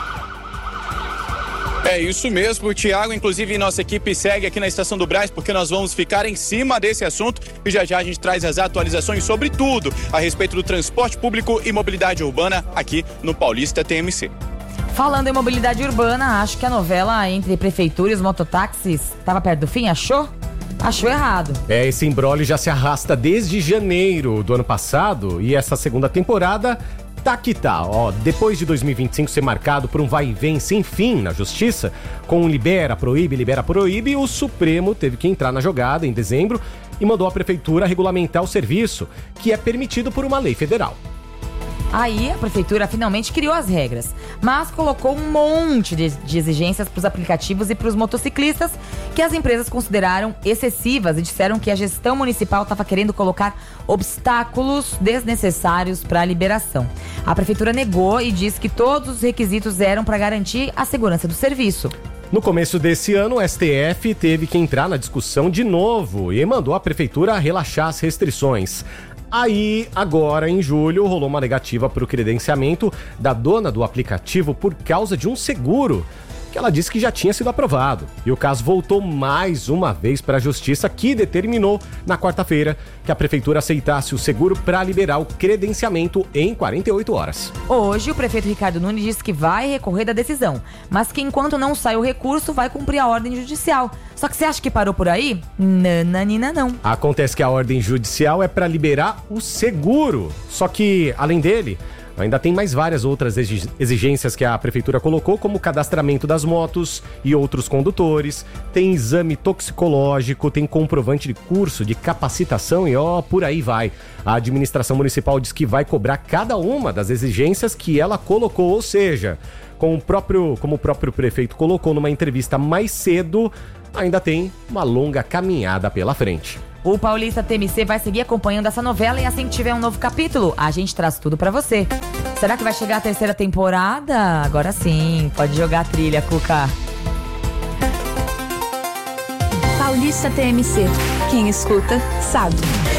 É isso mesmo, Thiago. Inclusive, nossa equipe segue aqui na Estação do Brás, porque nós vamos ficar em cima desse assunto e já já a gente traz as atualizações sobre tudo a respeito do transporte público e mobilidade urbana aqui no Paulista T M C. Falando em mobilidade urbana, acho que a novela entre prefeitura e os mototáxis estava perto do fim, achou? Achou errado. É, esse imbróglio já se arrasta desde janeiro do ano passado e essa segunda temporada tá que tá, ó, depois de dois mil e vinte e cinco ser marcado por um vai e vem sem fim na justiça, com libera, proíbe, libera, proíbe, o Supremo teve que entrar na jogada em dezembro e mandou a prefeitura regulamentar o serviço, que é permitido por uma lei federal. Aí a prefeitura finalmente criou as regras, mas colocou um monte de, de exigências para os aplicativos e para os motociclistas que as empresas consideraram excessivas e disseram que a gestão municipal estava querendo colocar obstáculos desnecessários para a liberação. A prefeitura negou e disse que todos os requisitos eram para garantir a segurança do serviço. No começo desse ano, o S T F teve que entrar na discussão de novo e mandou a prefeitura relaxar as restrições. Aí, agora, em julho, rolou uma negativa para o credenciamento da dona do aplicativo por causa de um seguro que ela disse que já tinha sido aprovado. E o caso voltou mais uma vez para a Justiça, que determinou na quarta-feira que a Prefeitura aceitasse o seguro para liberar o credenciamento em quarenta e oito horas. Hoje, o prefeito Ricardo Nunes disse que vai recorrer da decisão, mas que enquanto não sai o recurso, vai cumprir a ordem judicial. Só que você acha que parou por aí? Nananina não. Acontece que a ordem judicial é para liberar o seguro. Só que, além dele, ainda tem mais várias outras exigências que a prefeitura colocou, como o cadastramento das motos e outros condutores, tem exame toxicológico, tem comprovante de curso de capacitação e ó, por aí vai. A administração municipal diz que vai cobrar cada uma das exigências que ela colocou, ou seja, com o próprio, como o próprio prefeito colocou numa entrevista mais cedo, ainda tem uma longa caminhada pela frente. O Paulista T M C vai seguir acompanhando essa novela e assim que tiver um novo capítulo, a gente traz tudo pra você. Será que vai chegar a terceira temporada? Agora sim, pode jogar a trilha, Cuca. Paulista T M C. Quem escuta, sabe.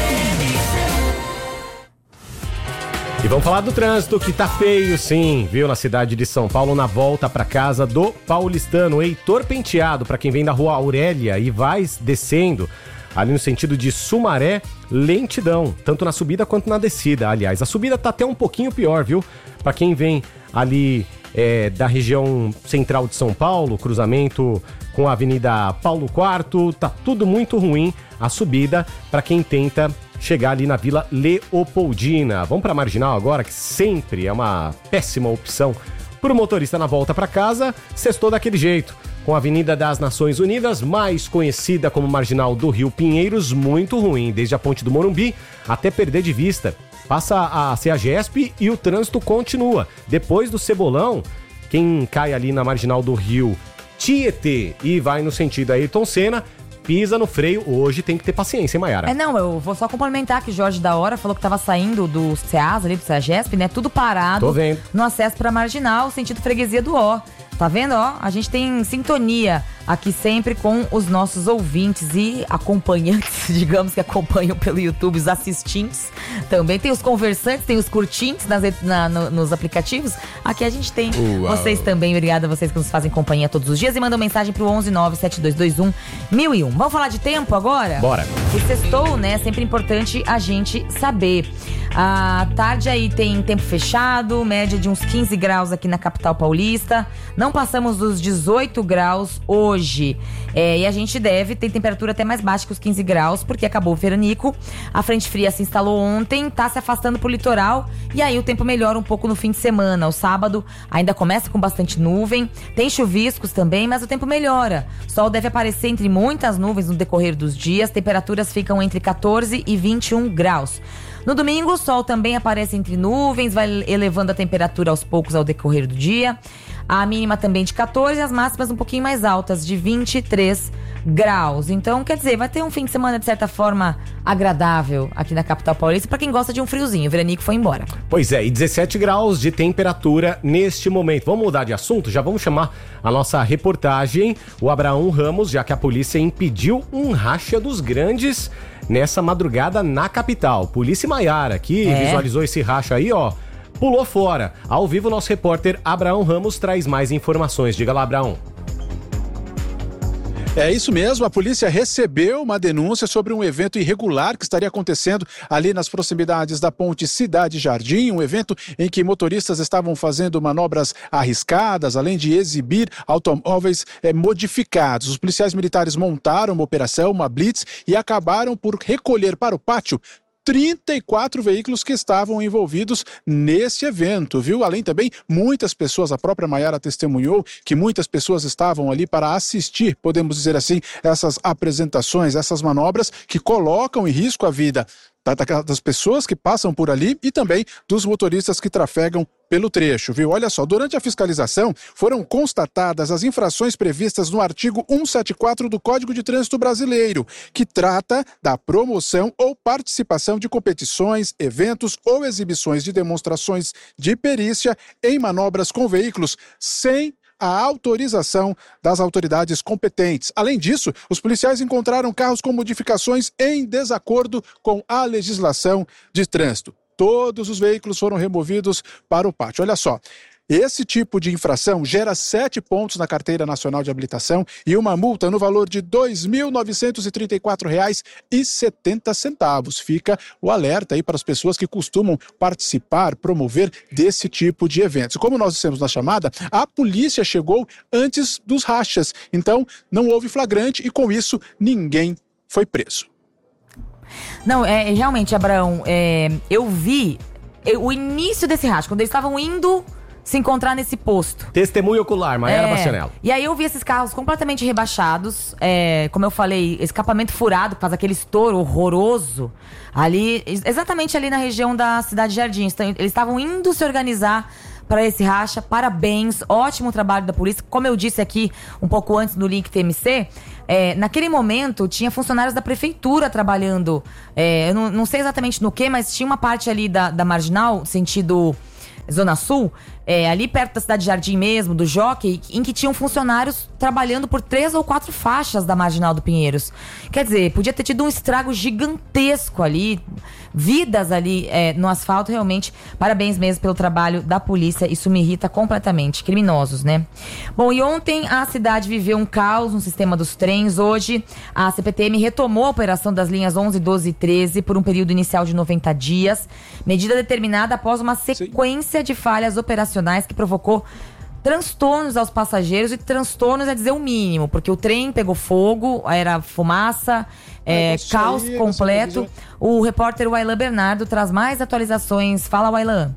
E vamos falar do trânsito, que tá feio sim, viu, na cidade de São Paulo, na volta pra casa do paulistano. Heitor Penteado, pra quem vem da Rua Aurélia e vai descendo ali no sentido de Sumaré, lentidão, tanto na subida quanto na descida. Aliás, a subida tá até um pouquinho pior, viu? Pra quem vem ali é, da região central de São Paulo, cruzamento com a Avenida Paulo quarto, tá tudo muito ruim a subida pra quem tenta chegar ali na Vila Leopoldina. Vamos pra Marginal agora, que sempre é uma péssima opção pro motorista na volta pra casa. Sextou daquele jeito, com a Avenida das Nações Unidas, mais conhecida como Marginal do Rio Pinheiros, muito ruim, desde a Ponte do Morumbi até perder de vista. Passa a ser a Gesp e o trânsito continua. Depois do Cebolão, quem cai ali na Marginal do Rio Tietê e vai no sentido Ayrton Senna, pisa no freio. Hoje tem que ter paciência, hein, Mayara? É, não, eu vou só complementar que Jorge da Hora falou que tava saindo do SEAS ali, do SEAGESP, né? Tudo parado. Tô vendo. No acesso pra Marginal, sentido freguesia do Ó. Tá vendo, ó? A gente tem sintonia aqui sempre com os nossos ouvintes e acompanhantes, digamos, que acompanham pelo YouTube, os assistentes. Também tem os conversantes, tem os curtintes nas, na, no, nos aplicativos. Aqui a gente tem Uau. Vocês também. Obrigada a vocês que nos fazem companhia todos os dias e mandam mensagem pro onze nove sete dois dois um mil e um. Vamos falar de tempo agora? Bora. E sextou, né? É sempre importante a gente saber. A tarde aí tem tempo fechado, média de uns quinze graus aqui na capital paulista. Não passamos dos dezoito graus hoje. É, e a gente deve ter temperatura até mais baixa que os quinze graus, porque acabou o veranico. A frente fria se instalou ontem, tá se afastando pro litoral. E aí o tempo melhora um pouco no fim de semana. O sábado ainda começa com bastante nuvem. Tem chuviscos também, mas o tempo melhora. Sol deve aparecer entre muitas nuvens no decorrer dos dias. Temperaturas ficam entre catorze e vinte e um graus. No domingo, o sol também aparece entre nuvens, vai elevando a temperatura aos poucos ao decorrer do dia. A mínima também de catorze e as máximas um pouquinho mais altas, de vinte e três graus. Então, quer dizer, vai ter um fim de semana, de certa forma, agradável aqui na capital paulista para quem gosta de um friozinho. O veranico foi embora. Pois é, e dezessete graus de temperatura neste momento. Vamos mudar de assunto? Já vamos chamar a nossa reportagem, o Abraão Ramos, já que a polícia impediu um racha dos grandes nessa madrugada na capital. Polícia Maiara, que é. visualizou esse racha aí, ó, pulou fora. Ao vivo, nosso repórter Abraão Ramos traz mais informações. Diga lá, Abraão. É isso mesmo, a polícia recebeu uma denúncia sobre um evento irregular que estaria acontecendo ali nas proximidades da ponte Cidade Jardim, um evento em que motoristas estavam fazendo manobras arriscadas, além de exibir automóveis é, modificados. Os policiais militares montaram uma operação, uma blitz, e acabaram por recolher para o pátio trinta e quatro veículos que estavam envolvidos nesse evento, viu? Além também, muitas pessoas, a própria Maiara testemunhou que muitas pessoas estavam ali para assistir, podemos dizer assim, essas apresentações, essas manobras que colocam em risco a vida das pessoas que passam por ali e também dos motoristas que trafegam pelo trecho, viu? Olha só, durante a fiscalização foram constatadas as infrações previstas no artigo cento e setenta e quatro do Código de Trânsito Brasileiro, que trata da promoção ou participação de competições, eventos ou exibições de demonstrações de perícia em manobras com veículos sem a autorização das autoridades competentes. Além disso, os policiais encontraram carros com modificações em desacordo com a legislação de trânsito. Todos os veículos foram removidos para o pátio. Olha só, Esse tipo de infração gera sete pontos na Carteira Nacional de Habilitação e uma multa no valor de dois mil novecentos e trinta e quatro reais e setenta centavos. Fica o alerta aí para as pessoas que costumam participar, promover desse tipo de eventos. Como nós dissemos na chamada, a polícia chegou antes dos rachas, então não houve flagrante e com isso ninguém foi preso. Não, é realmente, Abraão, é, eu vi eu, o início desse racha, quando eles estavam indo se encontrar nesse posto. Testemunho ocular, Maiara É, Bastianello. E aí eu vi esses carros completamente rebaixados, é, como eu falei, escapamento furado, que faz aquele estouro horroroso, ali, exatamente ali na região da Cidade de Jardim. Então, eles estavam indo se organizar para esse racha. Parabéns, ótimo trabalho da polícia. Como eu disse aqui um pouco antes do link T M C, é, naquele momento tinha funcionários da prefeitura trabalhando, é, eu não, não sei exatamente no que, mas tinha uma parte ali da, da Marginal, sentido Zona Sul, é, ali perto da Cidade de Jardim mesmo, do Jockey, em que tinham funcionários trabalhando por três ou quatro faixas da Marginal do Pinheiros. Quer dizer, podia ter tido um estrago gigantesco ali, vidas ali é, no asfalto. Realmente, parabéns mesmo pelo trabalho da polícia, isso me irrita completamente, criminosos, né? Bom, e ontem a cidade viveu um caos no sistema dos trens. Hoje a C P T M retomou a operação das linhas onze, doze e treze por um período inicial de noventa dias, medida determinada após uma sequência de falhas operacionais que provocou transtornos aos passageiros, e transtornos é dizer o mínimo, porque o trem pegou fogo, era fumaça, é, caos aí, completo. O repórter Wailan Bernardo traz mais atualizações. Fala, Wailan.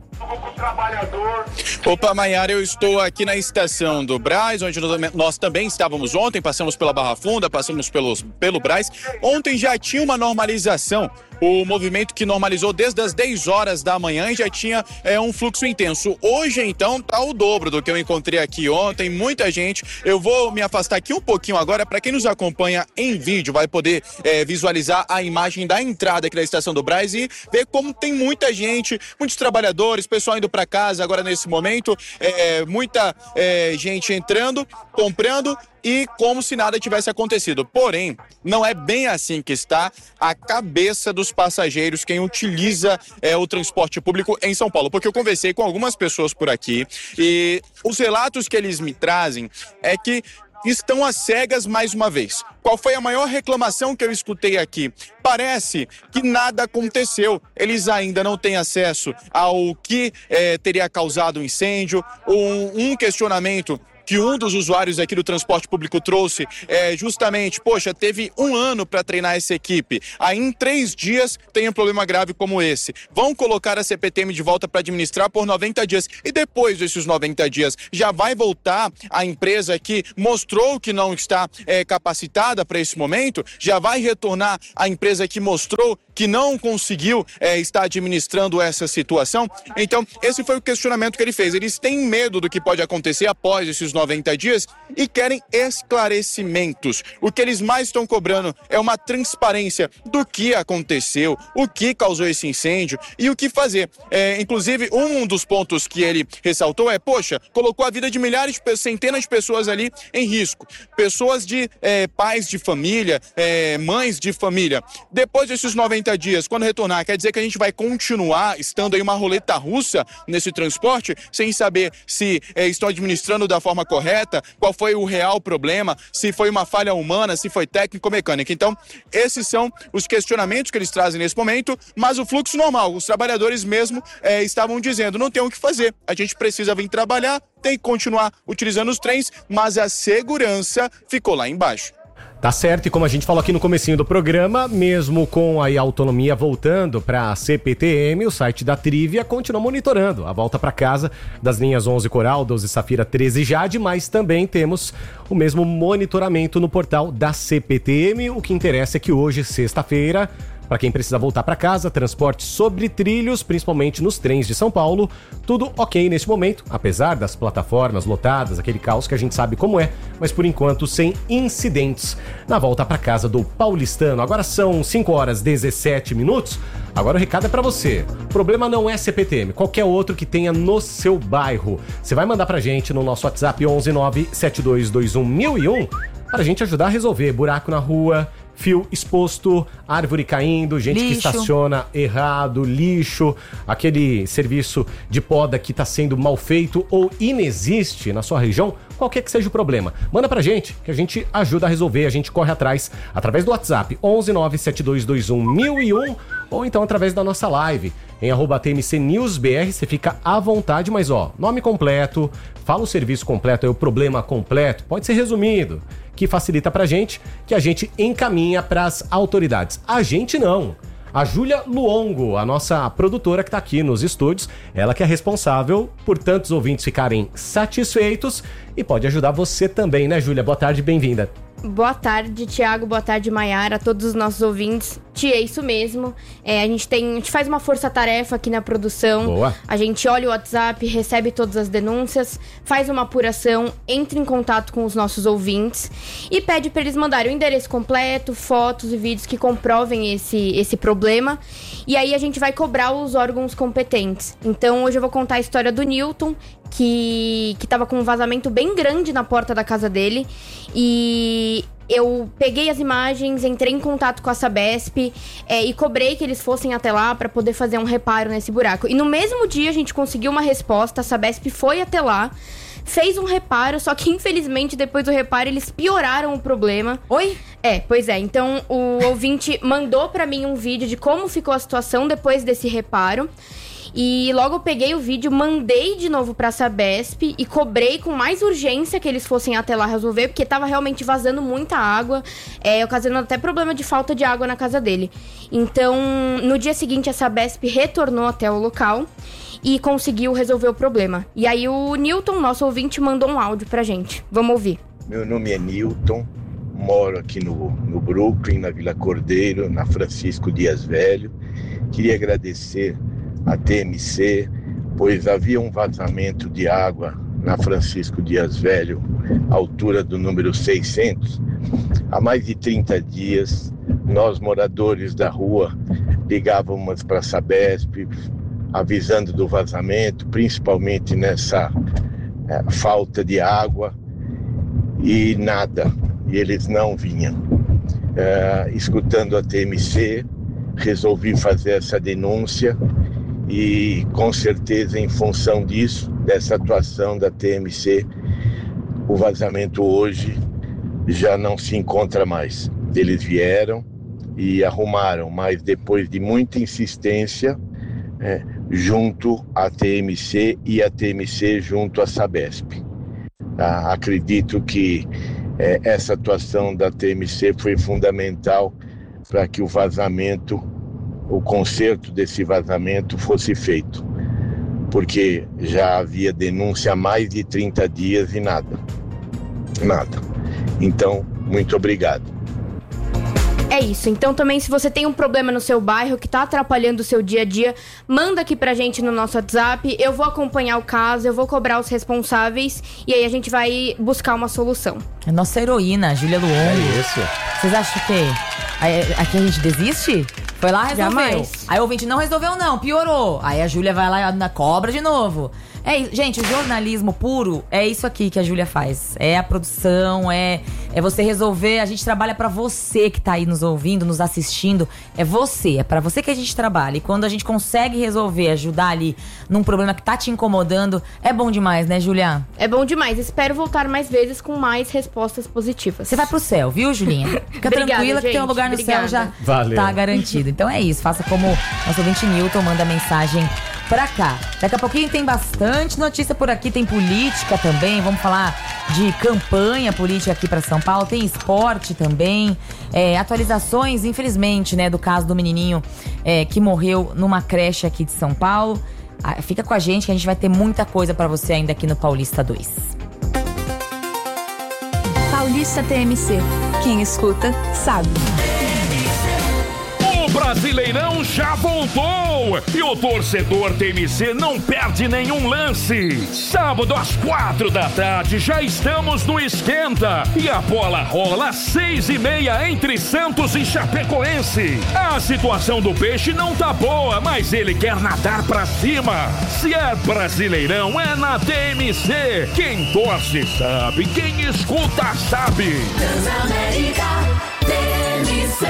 Opa, Maiara, eu estou aqui na estação do Brás, onde nós também estávamos ontem, passamos pela Barra Funda, passamos pelos, pelo Brás. Ontem já tinha uma normalização, o movimento que normalizou desde as dez horas da manhã e já tinha é, um fluxo intenso. Hoje, então, tá o dobro do que eu encontrei aqui ontem, muita gente. Eu vou me afastar aqui um pouquinho agora, para quem nos acompanha em vídeo, vai poder é, visualizar a imagem da entrada aqui da estação do Brás e ver como tem muita gente, muitos trabalhadores, pessoal indo para casa agora nesse momento, é, muita é, gente entrando, comprando e como se nada tivesse acontecido. Porém, não é bem assim que está a cabeça dos passageiros, quem utiliza é, o transporte público em São Paulo. Porque eu conversei com algumas pessoas por aqui e os relatos que eles me trazem é que estão às cegas mais uma vez. Qual foi a maior reclamação que eu escutei aqui? Parece que nada aconteceu. Eles ainda não têm acesso ao que eh, teria causado o incêndio. Um, um questionamento que um dos usuários aqui do transporte público trouxe é justamente, poxa, teve um ano para treinar essa equipe, aí em três dias tem um problema grave como esse. Vão colocar a C P T M de volta para administrar por noventa dias e depois desses noventa dias já vai voltar a empresa que mostrou que não está é, capacitada para esse momento, já vai retornar a empresa que mostrou que não conseguiu é, estar administrando essa situação. Então, esse foi o questionamento que ele fez. Eles têm medo do que pode acontecer após esses noventa dias e querem esclarecimentos. O que eles mais estão cobrando é uma transparência do que aconteceu, o que causou esse incêndio e o que fazer. É, inclusive, um dos pontos que ele ressaltou é, poxa, colocou a vida de milhares, centenas de pessoas ali em risco. Pessoas de é, pais de família, é, mães de família. Depois desses noventa dias, quando retornar, quer dizer que a gente vai continuar estando aí uma roleta russa nesse transporte, sem saber se é, estão administrando da forma correta, qual foi o real problema, se foi uma falha humana, se foi técnico-mecânica. Então, esses são os questionamentos que eles trazem nesse momento, mas o fluxo normal, os trabalhadores mesmo é, estavam dizendo, não tem o que fazer, a gente precisa vir trabalhar, tem que continuar utilizando os trens, mas a segurança ficou lá embaixo. Tá certo, e como a gente falou aqui no comecinho do programa, mesmo com a autonomia voltando para a C P T M, o site da Trivia continua monitorando a volta para casa das linhas onze Coral, doze Safira, treze Jade, mas também temos o mesmo monitoramento no portal da C P T M. O que interessa é que hoje, sexta-feira, para quem precisa voltar para casa, transporte sobre trilhos, principalmente nos trens de São Paulo, tudo ok neste momento, apesar das plataformas lotadas, aquele caos que a gente sabe como é, mas por enquanto sem incidentes na volta para casa do paulistano. Agora são cinco horas e dezessete minutos, agora o recado é para você. O problema não é C P T M, qualquer outro que tenha no seu bairro. Você vai mandar pra gente no nosso WhatsApp onze nove sete dois dois um mil e um para a gente ajudar a resolver buraco na rua, fio exposto, árvore caindo, gente Lixo. que estaciona errado, lixo, aquele serviço de poda que está sendo mal feito ou inexiste na sua região, qualquer que seja o problema. Manda pra gente, que a gente ajuda a resolver, a gente corre atrás, através do WhatsApp onze nove sete dois dois um mil e um ou então através da nossa live em arroba T M C News B R, você fica à vontade, mas ó, nome completo, fala o serviço completo, é o problema completo, pode ser resumido, que facilita pra gente, que a gente encaminha pras autoridades. A gente não. A Júlia Luongo, a nossa produtora que tá aqui nos estúdios, ela que é responsável por tantos ouvintes ficarem satisfeitos e pode ajudar você também, né, Júlia? Boa tarde, bem-vinda. Boa tarde, Thiago. Boa tarde, Maiara, a todos os nossos ouvintes. Tia, é isso mesmo. É, a gente tem, a gente faz uma força-tarefa aqui na produção. Boa. A gente olha o WhatsApp, recebe todas as denúncias, faz uma apuração, entra em contato com os nossos ouvintes e pede para eles mandarem o endereço completo, fotos e vídeos que comprovem esse, esse problema. E aí a gente vai cobrar os órgãos competentes. Então, hoje eu vou contar a história do Newton, que, que tava com um vazamento bem grande na porta da casa dele. E eu peguei as imagens, entrei em contato com a Sabesp é, e cobrei que eles fossem até lá para poder fazer um reparo nesse buraco. E no mesmo dia a gente conseguiu uma resposta, a Sabesp foi até lá, fez um reparo, só que infelizmente depois do reparo eles pioraram o problema. Oi? É, pois é. Então o ouvinte mandou pra mim um vídeo de como ficou a situação depois desse reparo. E logo eu peguei o vídeo, mandei de novo pra Sabesp e cobrei com mais urgência que eles fossem até lá resolver, porque tava realmente vazando muita água, é, ocasionando até problema de falta de água na casa dele. Então, no dia seguinte, a Sabesp retornou até o local e conseguiu resolver o problema. E aí o Newton, nosso ouvinte, mandou um áudio pra gente. Vamos ouvir. Meu nome é Newton, moro aqui no, no Brooklyn, na Vila Cordeiro, na Francisco Dias Velho. Queria agradecer a T M C, pois havia um vazamento de água na Francisco Dias Velho, altura do número seiscentos. Há mais de trinta dias, nós moradores da rua ligávamos para a Sabesp, avisando do vazamento, principalmente nessa é, falta de água, e nada, e eles não vinham. É, escutando a T M C, resolvi fazer essa denúncia e com certeza em função disso, dessa atuação da T M C, o vazamento hoje já não se encontra mais. Eles vieram e arrumaram, mas depois de muita insistência, é, junto à T M C e a T M C junto à Sabesp. Ah, acredito que é, essa atuação da T M C foi fundamental para que o vazamento, o conserto desse vazamento fosse feito, porque já havia denúncia há mais de trinta dias e nada, nada. Então, muito obrigado. É isso, então também se você tem um problema no seu bairro que tá atrapalhando o seu dia a dia, manda aqui pra gente no nosso WhatsApp, eu vou acompanhar o caso, eu vou cobrar os responsáveis e aí a gente vai buscar uma solução. É nossa heroína, Júlia Luongo. É isso. Vocês acham que aqui a gente desiste? Foi lá, resolveu. Jamais. Aí o ouvinte não resolveu não, piorou. Aí a Júlia vai lá na cobra de novo. É isso. Gente, o jornalismo puro é isso aqui que a Júlia faz. É a produção, é, é você resolver. A gente trabalha pra você que tá aí nos ouvindo, nos assistindo. É você, é pra você que a gente trabalha. E quando a gente consegue resolver, ajudar ali num problema que tá te incomodando, é bom demais, né, Júlia? É bom demais. Espero voltar mais vezes com mais respostas positivas. Você vai pro céu, viu, Julinha? Fica Obrigada, tranquila que gente. tem um lugar no Obrigada. céu já Valeu. tá garantido. Então é isso, faça como nosso ouvinte Newton, manda mensagem pra cá. Daqui a pouquinho tem bastante notícia por aqui, tem política também, vamos falar de campanha política aqui pra São Paulo, tem esporte também, é, atualizações, infelizmente, né, do caso do menininho é, que morreu numa creche aqui de São Paulo. Ah, fica com a gente que a gente vai ter muita coisa pra você ainda aqui no Paulista dois. Paulista T M C. Quem escuta, sabe. O Brasileirão já voltou e o torcedor T M C não perde nenhum lance. Sábado às quatro da tarde já estamos no Esquenta e a bola rola às seis e meia entre Santos e Chapecoense. A situação do Peixe não tá boa, mas ele quer nadar pra cima. Se é Brasileirão, é na T M C. Quem torce sabe, quem escuta sabe. Transamérica T M C. C.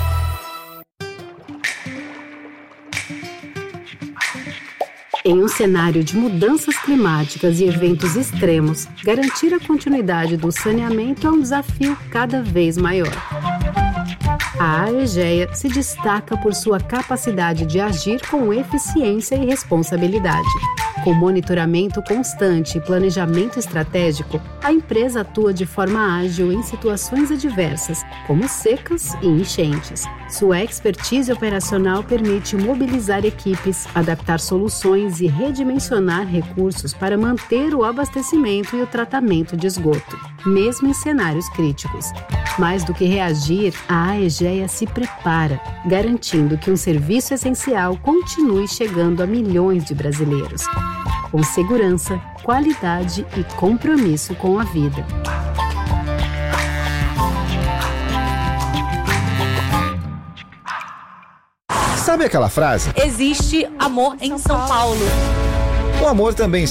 Em um cenário de mudanças climáticas e eventos extremos, garantir a continuidade do saneamento é um desafio cada vez maior. A Aegea se destaca por sua capacidade de agir com eficiência e responsabilidade. Com monitoramento constante e planejamento estratégico, a empresa atua de forma ágil em situações adversas, como secas e enchentes. Sua expertise operacional permite mobilizar equipes, adaptar soluções e redimensionar recursos para manter o abastecimento e o tratamento de esgoto, mesmo em cenários críticos. Mais do que reagir, a Aegea se prepara, garantindo que um serviço essencial continue chegando a milhões de brasileiros. Com segurança, qualidade e compromisso com a vida. Sabe aquela frase? Existe amor em São Paulo. O amor também